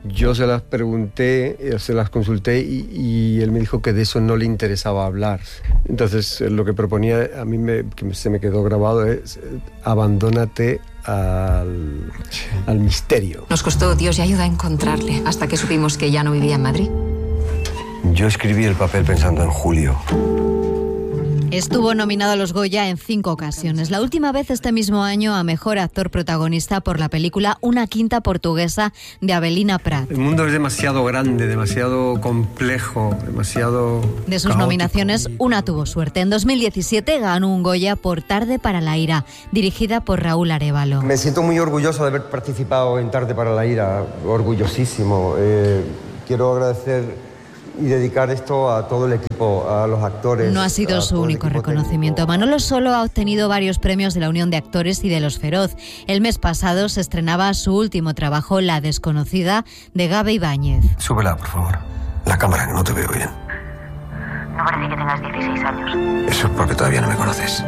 Yo se las pregunté, se las consulté y, y él me dijo que de eso no le interesaba hablar. Entonces lo que proponía, a mí me, que se me quedó grabado, es abandónate al, al misterio. Nos costó Dios y ayuda a encontrarle, hasta que supimos que ya no vivía en Madrid. Yo escribí el papel pensando en Julio. Estuvo nominado a los Goya en cinco ocasiones. La última vez este mismo año a Mejor Actor Protagonista por la película Una quinta portuguesa de Avelina Prat. El mundo es demasiado grande, demasiado complejo, demasiado De sus caótico. nominaciones, una tuvo suerte. En dos mil diecisiete ganó un Goya por Tarde para la ira, dirigida por Raúl Arévalo. Me siento muy orgulloso de haber participado en Tarde para la ira, orgullosísimo. Eh, quiero agradecer y dedicar esto a todo el equipo, a los actores. No ha sido su único reconocimiento. Manolo Solo ha obtenido varios premios de la Unión de Actores y de Los Feroz. El mes pasado se estrenaba su último trabajo, La desconocida, de Gabe Ibáñez. Súbela, por favor. La cámara, que no te veo bien. No parece que tengas dieciséis años. Eso es porque todavía no me conoces.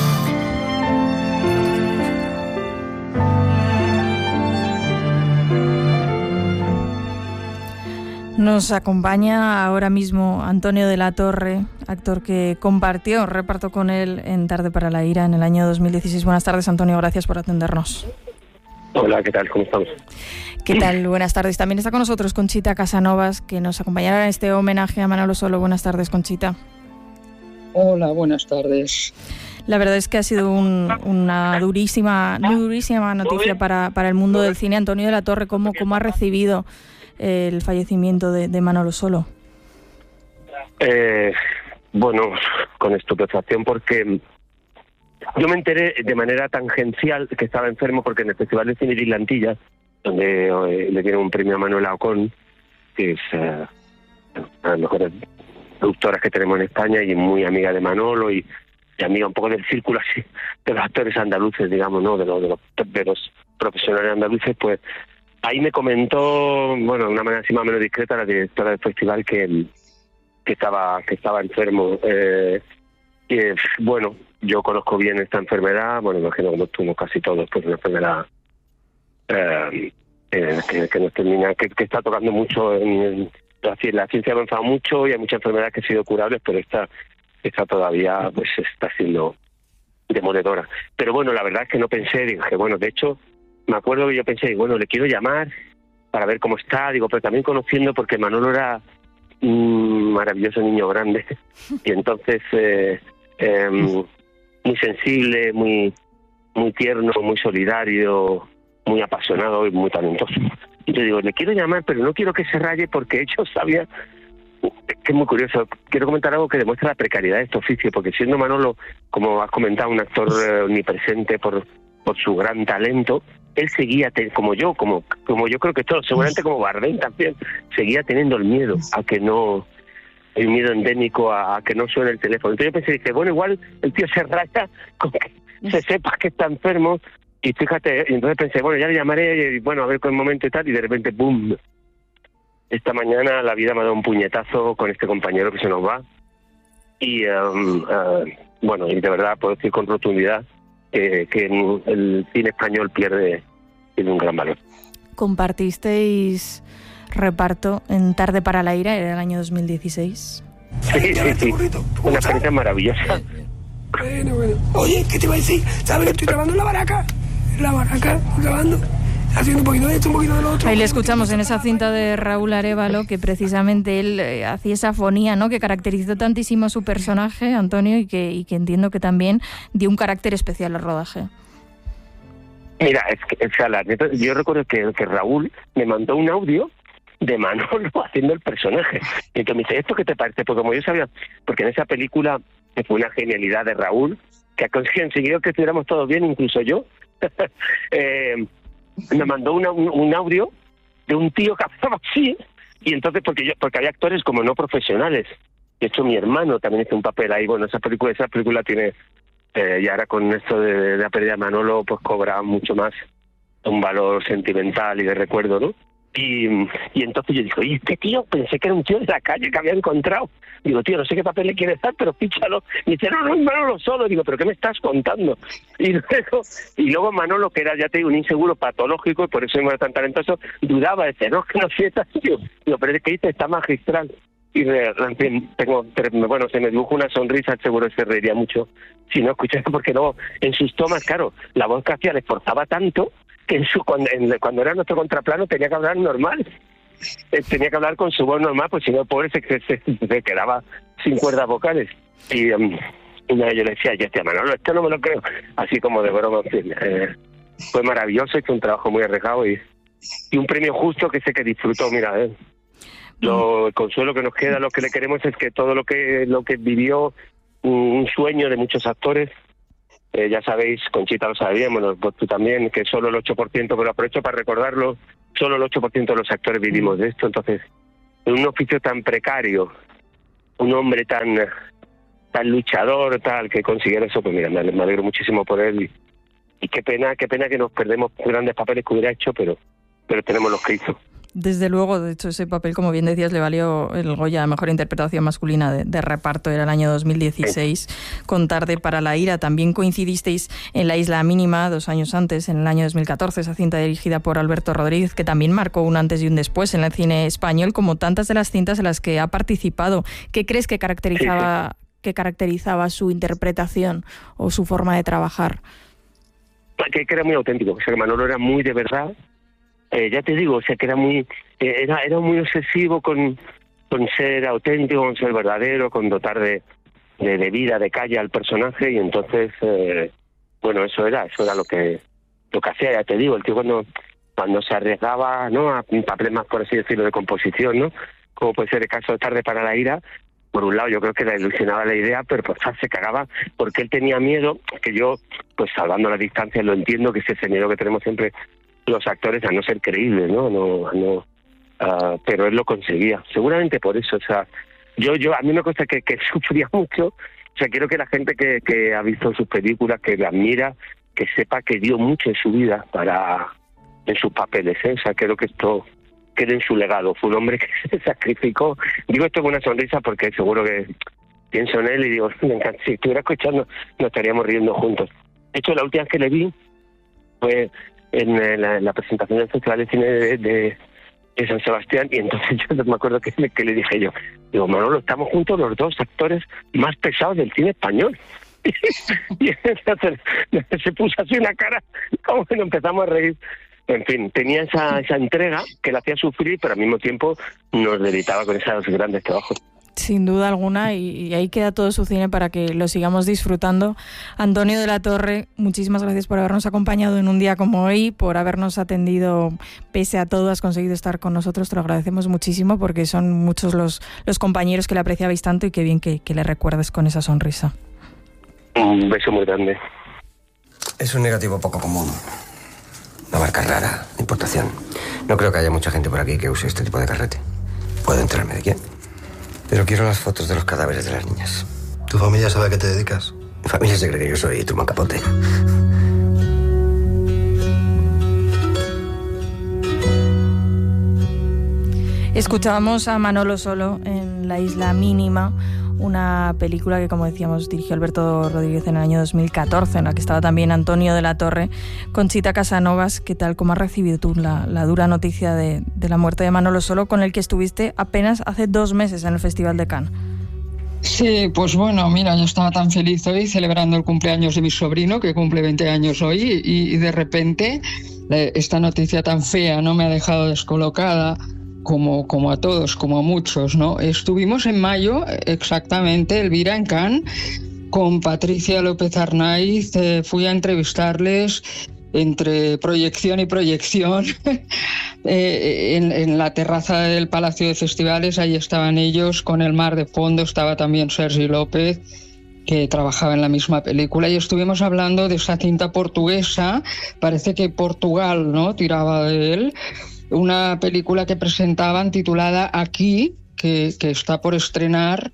Nos acompaña ahora mismo Antonio de la Torre, actor que compartió reparto con él en Tarde para la ira en el año dos mil dieciséis. Buenas tardes, Antonio, gracias por atendernos. Hola, ¿qué tal? ¿Cómo estamos? ¿Qué tal? Buenas tardes. También está con nosotros Conchita Casanovas, que nos acompañará en este homenaje a Manolo Solo. Buenas tardes, Conchita. Hola, buenas tardes. La verdad es que ha sido un, una durísima, durísima noticia para, para el mundo del cine. Antonio de la Torre, ¿cómo, cómo ha recibido el fallecimiento de, de Manolo Solo? Eh, bueno, con estupefacción, porque yo me enteré de manera tangencial que estaba enfermo, porque en el Festival de Cine de Islantillas, donde eh, le dieron un premio a Manuela Ocón, que es eh, una de las mejores productoras que tenemos en España y muy amiga de Manolo y, y amiga un poco del círculo así de los actores andaluces, digamos, no de los, de los, de los profesionales andaluces, pues ahí me comentó, bueno, de una manera así más o menos discreta, la directora del festival que, que estaba que estaba enfermo. Eh, y, bueno, yo conozco bien esta enfermedad, bueno, imagino como tú, casi todos, pues una enfermedad eh, eh, que, que nos termina, que, que está tocando mucho, en, en la, la ciencia ha avanzado mucho y hay muchas enfermedades que han sido curables, pero esta, esta todavía pues está siendo demoledora. Pero bueno, la verdad es que no pensé, dije, bueno, de hecho, me acuerdo que yo pensé, bueno, le quiero llamar para ver cómo está, digo, pero también conociendo, porque Manolo era un maravilloso niño grande, y entonces eh, eh, muy sensible, muy muy tierno, muy solidario, muy apasionado y muy talentoso. Y yo digo, le quiero llamar, pero no quiero que se raye, porque yo sabía, que es muy curioso, quiero comentar algo que demuestra la precariedad de este oficio, porque siendo Manolo, como has comentado, un actor eh, omnipresente por por su gran talento, él seguía, te, como yo, como como yo creo que todos, seguramente como Bardem también, seguía teniendo el miedo a que no, el miedo endémico a, a que no suene el teléfono. Entonces yo pensé, dije, bueno, igual el tío se raya con que se sepa que está enfermo, y fíjate, y entonces pensé, bueno, ya le llamaré, y bueno, a ver con el momento y tal, y de repente, ¡boom! Esta mañana la vida me ha dado un puñetazo con este compañero que se nos va, y um, uh, bueno, y de verdad puedo decir con rotundidad que, que el cine español pierde, tiene un gran valor. Compartisteis reparto en Tarde para la ira, era el año dos mil dieciséis. Sí, sí, sí, una experiencia maravillosa. Bueno, bueno. Oye, ¿qué te iba a decir? ¿Sabes que estoy grabando en la baraca? En la baraca, grabando, haciendo un poquito de esto, un poquito de lo otro. Ahí le escuchamos en esa cinta de Raúl Arévalo, que precisamente él eh, hacía esa fonía, ¿no?, que caracterizó tantísimo a su personaje, Antonio, y que, y que entiendo que también dio un carácter especial al rodaje. Mira, es que, o sea, la neta, yo recuerdo que, que Raúl me mandó un audio de Manolo haciendo el personaje. Y entonces me dice, ¿esto qué te parece? Porque como yo sabía, porque en esa película, que fue una genialidad de Raúl, que ha conseguido que estuviéramos todos bien, incluso yo, eh, me mandó una, un, un audio de un tío que hablaba así, y entonces, porque yo porque había actores como no profesionales. De hecho, mi hermano también hizo un papel ahí. Bueno, esa película, esa película tiene, eh, y ahora con esto de, de la pérdida de Manolo, pues cobra mucho más un valor sentimental y de recuerdo, ¿no? Y, y entonces yo dije, oye, este tío, pensé que era un tío de la calle que había encontrado. Digo, tío, no sé qué papel le quieres dar, pero fíchalo. Y dice, no, no, Manolo Solo. Digo, ¿pero qué me estás contando? Y luego, y luego Manolo, que era, ya te digo, un inseguro patológico, y por eso no era tan talentoso, dudaba, decía, no, que no sé, tío. Digo, pero es que dice, está magistral. Y en fin, tengo, bueno, se me dibujó una sonrisa, seguro se reiría mucho si no escuchara, porque luego en sus tomas, claro, la voz que hacía le esforzaba tanto que en su, cuando, en, cuando era nuestro contraplano tenía que hablar normal. Eh, tenía que hablar con su voz normal, pues si no, el pobre se, se, se quedaba sin cuerdas vocales. Y um, una vez yo le decía, yo decía, Manolo, esto no me lo creo. Así como de broma, en fin, eh, fue maravilloso, hizo un trabajo muy arriesgado y, y un premio justo que sé que disfrutó, mira, eh. Lo, el consuelo que nos queda, lo que le queremos es que todo lo que lo que vivió, un sueño de muchos actores, eh, ya sabéis, Conchita lo sabe bien, bueno, pues tú también, que solo el ocho por ciento, pero aprovecho para recordarlo, solo el ocho por ciento de los actores vivimos de esto. Entonces, en un oficio tan precario, un hombre tan tan luchador, tal, que consiguiera eso, pues mira, me alegro muchísimo por él y, y qué pena, qué pena que nos perdemos grandes papeles que hubiera hecho, pero pero tenemos los que hizo. Desde luego, de hecho, ese papel, como bien decías, le valió el Goya a Mejor Interpretación Masculina de, de Reparto, era el año dos mil dieciséis, sí. Con Tarde para la ira. También coincidisteis en La Isla Mínima, dos años antes, en el año dos mil catorce, esa cinta dirigida por Alberto Rodríguez, que también marcó un antes y un después en el cine español, como tantas de las cintas en las que ha participado. ¿Qué crees que caracterizaba, sí, sí. que caracterizaba su interpretación o su forma de trabajar? Que era muy auténtico, o sea, que Manolo era muy de verdad. Eh, ya te digo, o sea, que era muy eh, era era muy obsesivo con, con ser auténtico, con ser verdadero, con dotar de, de, de vida, de calle al personaje, y entonces, eh, bueno, eso era eso era lo que lo que hacía, ya te digo, el tío cuando cuando se arriesgaba, ¿no?, a papeles más, por así decirlo, de composición, ¿no?, como puede ser el caso de Tarde para la ira. Por un lado, yo creo que le ilusionaba la idea, pero pues se cagaba porque él tenía miedo, que yo, pues salvando las distancias, lo entiendo, que es ese miedo que tenemos siempre los actores a no ser creíbles, ¿no? no, no uh, pero él lo conseguía, seguramente por eso. O sea, yo, yo a mí me consta que, que sufría mucho. O sea, quiero que la gente que, que ha visto sus películas, que la admira, que sepa que dio mucho en su vida para en sus papeles, ¿eh? O sea, creo que esto quede en su legado. Fue un hombre que se sacrificó. Digo esto con una sonrisa porque seguro que pienso en él y digo, me encanta, si estuviera escuchando nos estaríamos riendo juntos. De hecho, la última vez que le vi fue en la, en la presentación del Festival de Cine de, de, de San Sebastián, y entonces yo me acuerdo que, que le dije yo, digo, Manolo, estamos juntos los dos actores más pesados del cine español. Y entonces se puso así una cara, como que nos empezamos a reír. En fin, tenía esa, esa entrega que la hacía sufrir, pero al mismo tiempo nos deleitaba con esos grandes trabajos. Sin duda alguna, y, y ahí queda todo su cine para que lo sigamos disfrutando. Antonio de la Torre, muchísimas gracias por habernos acompañado en un día como hoy, por habernos atendido pese a todo, has conseguido estar con nosotros, te lo agradecemos muchísimo porque son muchos los, los compañeros que le apreciabais tanto y qué bien que, que le recuerdes con esa sonrisa. Un beso muy grande. Es un negativo poco común, una marca rara, de importación. No creo que haya mucha gente por aquí que use este tipo de carrete. ¿Puedo enterarme de quién? Pero quiero las fotos de los cadáveres de las niñas. ¿Tu familia sabe a qué te dedicas? Mi familia se cree que yo soy Truman Capote. Escuchábamos a Manolo Solo en La Isla Mínima, una película que, como decíamos, dirigió Alberto Rodríguez en el año dos mil catorce, en la que estaba también Antonio de la Torre. Conchita Casanovas, ¿qué tal? ¿Cómo has recibido tú la, la dura noticia de, de la muerte de Manolo Solo, con el que estuviste apenas hace dos meses en el Festival de Cannes? Sí, pues bueno, mira, yo estaba tan feliz hoy celebrando el cumpleaños de mi sobrino, que cumple veinte años hoy, y, y de repente esta noticia tan fea no me ha dejado descolocada. Como, como a todos, como a muchos, ¿no? Estuvimos en mayo, exactamente, Elvira, en Cannes, con Patricia López Arnaiz. Eh, fui a entrevistarles entre proyección y proyección eh, en, en la terraza del Palacio de Festivales. Ahí estaban ellos, con el mar de fondo estaba también Sergi López, que trabajaba en la misma película, y estuvimos hablando de esa cinta portuguesa, parece que Portugal, ¿no?, tiraba de él, una película que presentaban titulada Aquí, que, que está por estrenar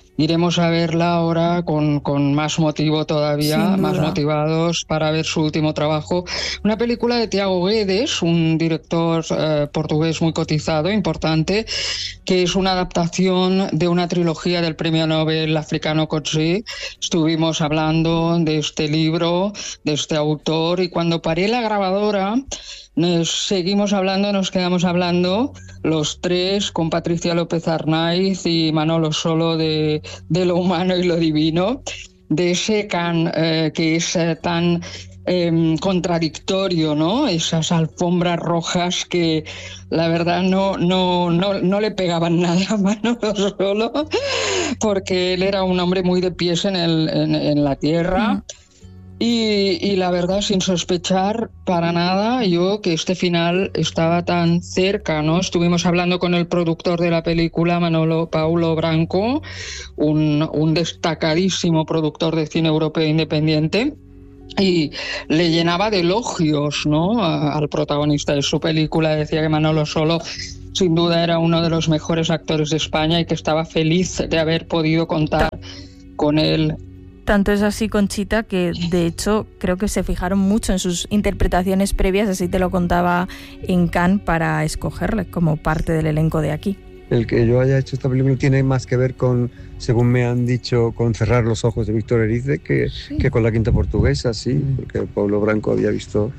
iremos a verla ahora con, con más motivo todavía, más motivados para ver su último trabajo. Una película de Tiago Guedes, un director eh, portugués muy cotizado, importante, que es una adaptación de una trilogía del premio Nobel africano Coetzee. Estuvimos hablando de este libro, de este autor, y cuando paré la grabadora, nos seguimos hablando, nos quedamos hablando los tres con Patricia López Arnaiz y Manolo Solo de, de lo humano y lo divino, de ese Cannes eh, que es eh, tan eh, contradictorio, ¿no? Esas alfombras rojas que la verdad no, no, no, no le pegaban nada a Manolo Solo, porque él era un hombre muy de pies en, el, en, en la tierra. Mm. Y, y la verdad, sin sospechar para nada yo que este final estaba tan cerca, ¿no? Estuvimos hablando con el productor de la película, Manolo Paulo Branco, un, un destacadísimo productor de cine europeo independiente, y le llenaba de elogios, ¿no?, a, al protagonista de su película. Decía que Manolo Solo sin duda era uno de los mejores actores de España y que estaba feliz de haber podido contar con él. Tanto es así, Conchita, que de hecho creo que se fijaron mucho en sus interpretaciones previas, así te lo contaba en Cannes, para escogerle como parte del elenco de aquí. El que yo haya hecho esta película tiene más que ver con, según me han dicho, con Cerrar los ojos de Víctor Erice que, sí. que con La Quinta Portuguesa, sí, porque Paulo Branco había visto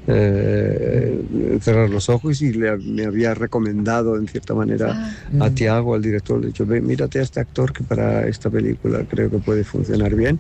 eh, Cerrar los ojos y le, me había recomendado en cierta manera ah. a Tiago, al director, le he dicho, ve, mírate a este actor que para esta película creo que puede funcionar bien.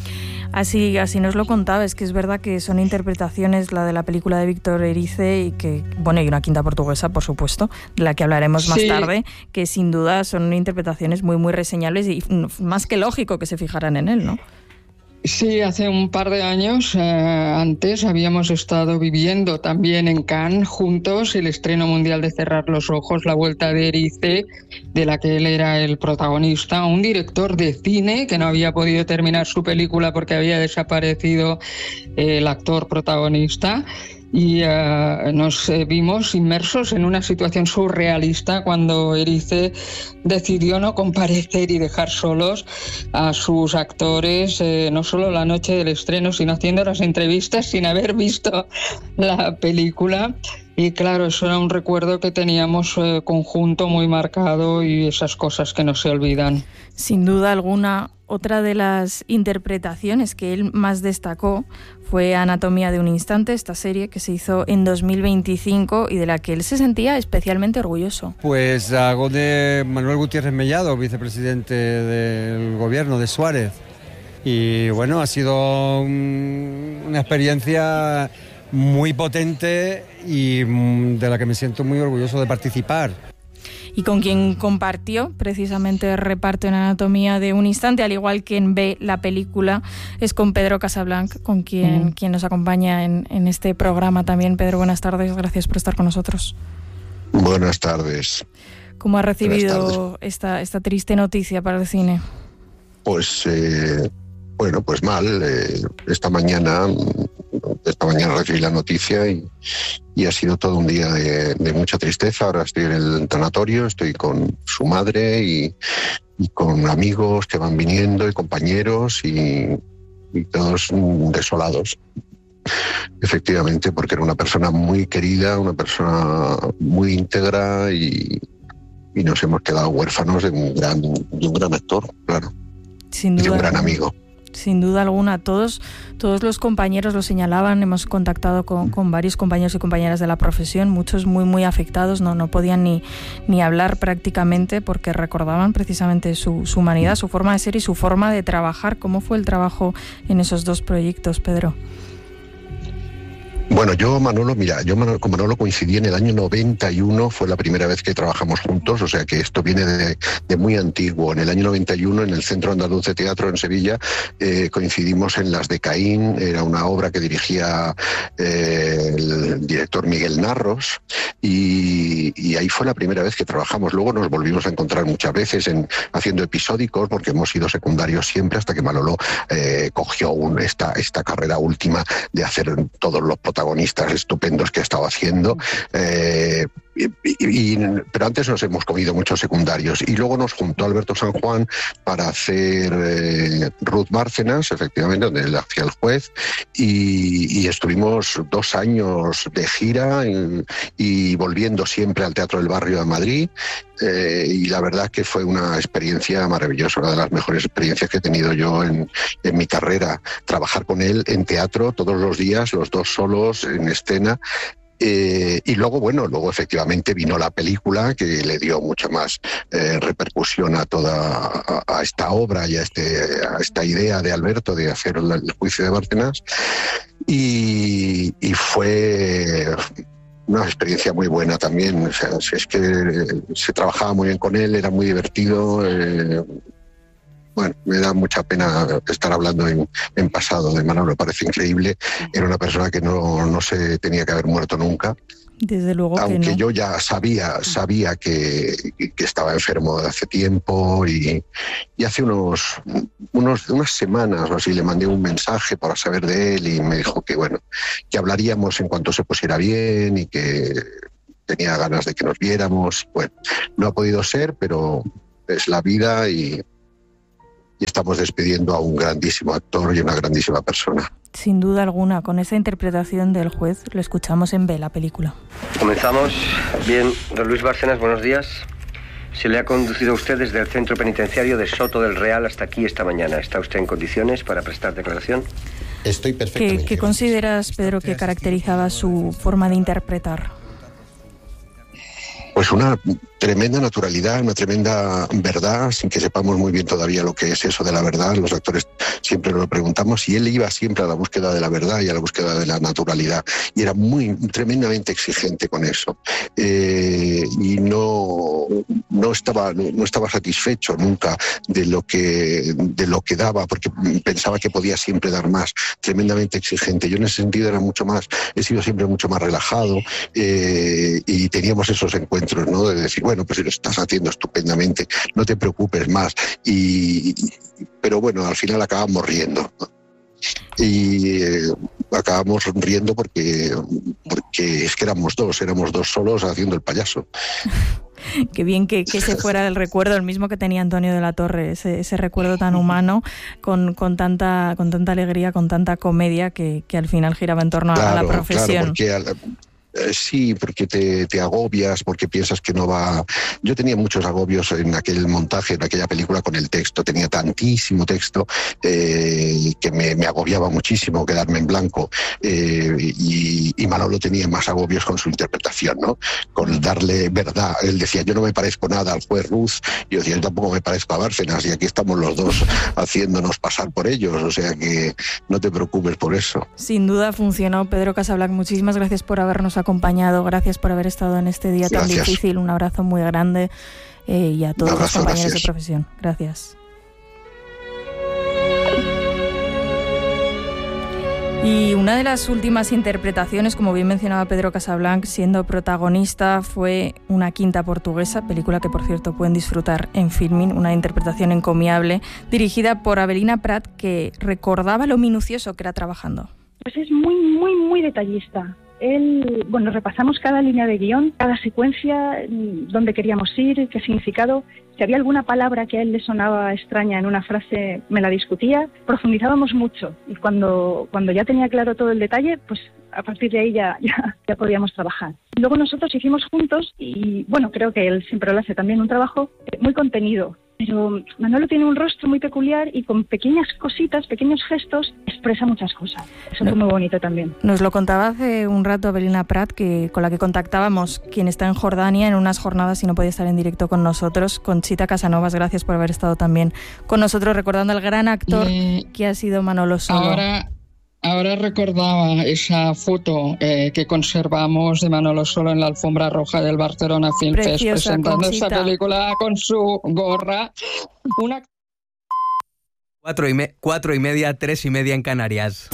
Así, así nos lo contaba, es que es verdad que son interpretaciones, la de la película de Víctor Erice y que, bueno, y Una Quinta Portuguesa, por supuesto, de la que hablaremos más sí. tarde, que sin duda son interpretaciones muy, muy reseñables y más que lógico que se fijaran en él, ¿no? Sí, hace un par de años eh, antes habíamos estado viviendo también en Cannes juntos el estreno mundial de Cerrar los ojos, la vuelta de Erice, de la que él era el protagonista, un director de cine que no había podido terminar su película porque había desaparecido eh, el actor protagonista. Y uh, nos eh, vimos inmersos en una situación surrealista cuando Erice decidió no comparecer y dejar solos a sus actores, eh, no solo la noche del estreno, sino haciendo las entrevistas sin haber visto la película. Y claro, eso era un recuerdo que teníamos eh, conjunto muy marcado y esas cosas que no se olvidan. Sin duda alguna, otra de las interpretaciones que él más destacó fue Anatomía de un instante, esta serie que se hizo en dos mil veinticinco y de la que él se sentía especialmente orgulloso. Pues hago de Manuel Gutiérrez Mellado, vicepresidente del gobierno de Suárez. Y bueno, ha sido un, una experiencia muy potente y de la que me siento muy orgulloso de participar. Y con quien compartió precisamente el reparto en Anatomía de un instante, al igual que en B, la película, es con Pedro Casablanc, con quien, mm. quien nos acompaña en, en este programa también. Pedro, buenas tardes, gracias por estar con nosotros. Buenas tardes. ¿Cómo ha recibido esta, esta triste noticia para el cine? Pues, eh, bueno, pues mal. Eh, esta mañana... Esta mañana recibí la noticia y, y ha sido todo un día de, de mucha tristeza. Ahora estoy en el tanatorio, estoy con su madre y, y con amigos que van viniendo y compañeros y, y todos desolados. Efectivamente, porque era una persona muy querida, una persona muy íntegra y, y nos hemos quedado huérfanos de un gran, de un gran actor, claro. Sin duda. Y de un gran amigo. Sin duda alguna, todos, todos los compañeros lo señalaban, hemos contactado con, con varios compañeros y compañeras de la profesión, muchos muy muy afectados, no, no podían ni, ni hablar prácticamente porque recordaban precisamente su, su humanidad, su forma de ser y su forma de trabajar. ¿Cómo fue el trabajo en esos dos proyectos, Pedro? Bueno, yo, Manolo, mira, yo con Manolo coincidí en el año noventa y uno, fue la primera vez que trabajamos juntos, o sea que esto viene de, de muy antiguo. En el año noventa y uno, en el Centro Andaluz de Teatro en Sevilla, eh, coincidimos en Las de Caín, era una obra que dirigía eh, el director Miguel Narros, y, y ahí fue la primera vez que trabajamos. Luego nos volvimos a encontrar muchas veces en, haciendo episódicos, porque hemos sido secundarios siempre, hasta que Manolo eh, cogió un, esta, esta carrera última de hacer todos los protagonistas estupendos que ha estado haciendo, eh, y, y, pero antes nos hemos comido muchos secundarios. Y luego nos juntó Alberto San Juan para hacer eh, Ruth Bárcenas, efectivamente, donde él hacía el juez, y, y estuvimos dos años de gira y, y volviendo siempre al Teatro del Barrio de Madrid. Eh, y la verdad que fue una experiencia maravillosa, una de las mejores experiencias que he tenido yo en, en mi carrera. Trabajar con él en teatro todos los días, los dos solos en escena. Eh, y luego, bueno, luego efectivamente vino la película que le dio mucha más eh, repercusión a toda a, a esta obra y a, este, a esta idea de Alberto de hacer el, el juicio de Bárcenas. Y, y fue una experiencia muy buena también. O sea, es que se trabajaba muy bien con él, era muy divertido. Eh, bueno, me da mucha pena estar hablando en, en pasado de Manolo, me parece increíble. Era una persona que no, no se tenía que haber muerto nunca. Desde luego Aunque que no. yo ya sabía, sabía que, que estaba enfermo de hace tiempo y, y hace unos, unos unas semanas o así le mandé un mensaje para saber de él y me dijo que bueno, que hablaríamos en cuanto se pusiera bien y que tenía ganas de que nos viéramos. Bueno, no ha podido ser, pero es la vida y, y estamos despidiendo a un grandísimo actor y una grandísima persona. Sin duda alguna, con esa interpretación del juez, lo escuchamos en B, la película. Comenzamos. Bien, don Luis Bárcenas, buenos días. Se le ha conducido a usted desde el centro penitenciario de Soto del Real hasta aquí esta mañana. ¿Está usted en condiciones para prestar declaración? Estoy perfectamente. ¿Qué, qué consideras, Pedro, que caracterizaba su forma de interpretar? Pues una tremenda naturalidad, una tremenda verdad, sin que sepamos muy bien todavía lo que es eso de la verdad. Los actores siempre nos lo preguntamos y él iba siempre a la búsqueda de la verdad y a la búsqueda de la naturalidad. Y era muy tremendamente exigente con eso. Eh, y no, no, estaba, no estaba satisfecho nunca de lo, que, de lo que daba, porque pensaba que podía siempre dar más. Tremendamente exigente. Yo en ese sentido era mucho más, he sido siempre mucho más relajado eh, y teníamos esos encuentros, ¿no? De decir, bueno, pues si lo estás haciendo estupendamente, no te preocupes más. Y, pero bueno, al final acabamos riendo. Y eh, acabamos riendo porque, porque es que éramos dos, éramos dos solos haciendo el payaso. Qué bien que, que se fuera del recuerdo, el mismo que tenía Antonio de la Torre, ese, ese recuerdo tan humano, con, con, tanta, con tanta alegría, con tanta comedia, que, que al final giraba en torno claro, a la profesión. Claro, porque al, Sí, porque te, te agobias, porque piensas que no va... Yo tenía muchos agobios en aquel montaje, en aquella película con el texto. Tenía tantísimo texto eh, que me, me agobiaba muchísimo quedarme en blanco. Eh, y, y Manolo tenía más agobios con su interpretación, ¿no? Con darle verdad. Él decía, yo no me parezco nada al juez Ruth. Yo decía, yo tampoco me parezco a Bárcenas. Y aquí estamos los dos haciéndonos pasar por ellos. O sea que no te preocupes por eso. Sin duda funcionó. Pedro Casablanch, muchísimas gracias por habernos acompañado. acompañado, gracias por haber estado en este día gracias. tan difícil, un abrazo muy grande eh, y a todos abrazo, los compañeros gracias. de profesión. Gracias. Y una de las últimas interpretaciones, como bien mencionaba Pedro Casablanch, siendo protagonista, fue Una quinta portuguesa, película que por cierto pueden disfrutar en Filmin, una interpretación encomiable, dirigida por Avelina Prat, que recordaba lo minucioso que era trabajando. Pues es muy, muy, muy detallista. Él, bueno, repasamos cada línea de guión, cada secuencia, dónde queríamos ir, qué significado. Si había alguna palabra que a él le sonaba extraña en una frase, me la discutía. Profundizábamos mucho y cuando, cuando ya tenía claro todo el detalle, pues a partir de ahí ya, ya, ya podíamos trabajar. Luego nosotros hicimos juntos y, bueno, creo que él siempre lo hace también, un trabajo muy contenido. Pero Manolo tiene un rostro muy peculiar y con pequeñas cositas, pequeños gestos, expresa muchas cosas. Eso fue muy bonito también. Nos lo contaba hace un rato Avelina Prat, que, con la que contactábamos, quien está en Jordania en unas jornadas y no podía estar en directo con nosotros. Conchita Casanovas, gracias por haber estado también con nosotros, recordando al gran actor y que ha sido Manolo Solo. Ahora... Ahora recordaba esa foto eh, que conservamos de Manolo Solo en la alfombra roja del Barcelona Film Fest, presentando Conchita. Esa película con su gorra. Una... Cuatro y, me- cuatro y media, tres y media en Canarias.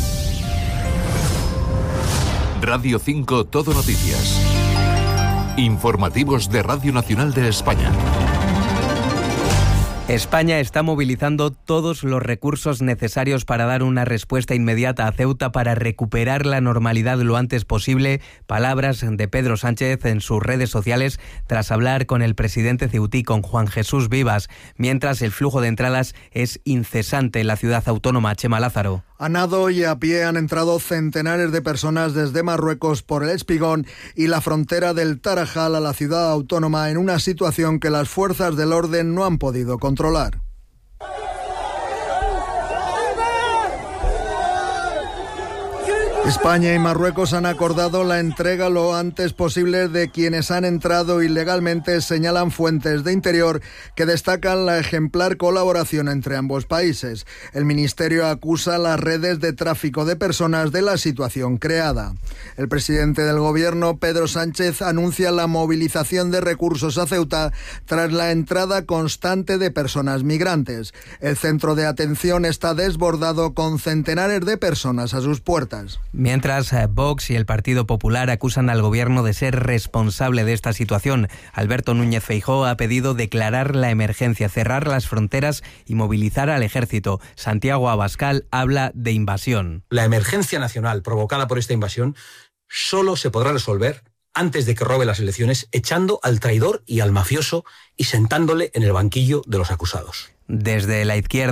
Radio cinco Todo Noticias. Informativos de Radio Nacional de España. España está movilizando todos los recursos necesarios para dar una respuesta inmediata a Ceuta para recuperar la normalidad lo antes posible. Palabras de Pedro Sánchez en sus redes sociales tras hablar con el presidente ceutí, con Juan Jesús Vivas, mientras el flujo de entradas es incesante en la ciudad autónoma. Chema Lázaro. A nado y a pie han entrado centenares de personas desde Marruecos por el Espigón y la frontera del Tarajal a la ciudad autónoma en una situación que las fuerzas del orden no han podido controlar. España y Marruecos han acordado la entrega lo antes posible de quienes han entrado ilegalmente, señalan fuentes de Interior que destacan la ejemplar colaboración entre ambos países. El Ministerio acusa a las redes de tráfico de personas de la situación creada. El presidente del Gobierno, Pedro Sánchez, anuncia la movilización de recursos a Ceuta tras la entrada constante de personas migrantes. El centro de atención está desbordado con centenares de personas a sus puertas. Mientras, Vox y el Partido Popular acusan al Gobierno de ser responsable de esta situación. Alberto Núñez Feijóo ha pedido declarar la emergencia, cerrar las fronteras y movilizar al ejército. Santiago Abascal habla de invasión. La emergencia nacional provocada por esta invasión solo se podrá resolver antes de que robe las elecciones, echando al traidor y al mafioso y sentándole en el banquillo de los acusados. Desde la izquierda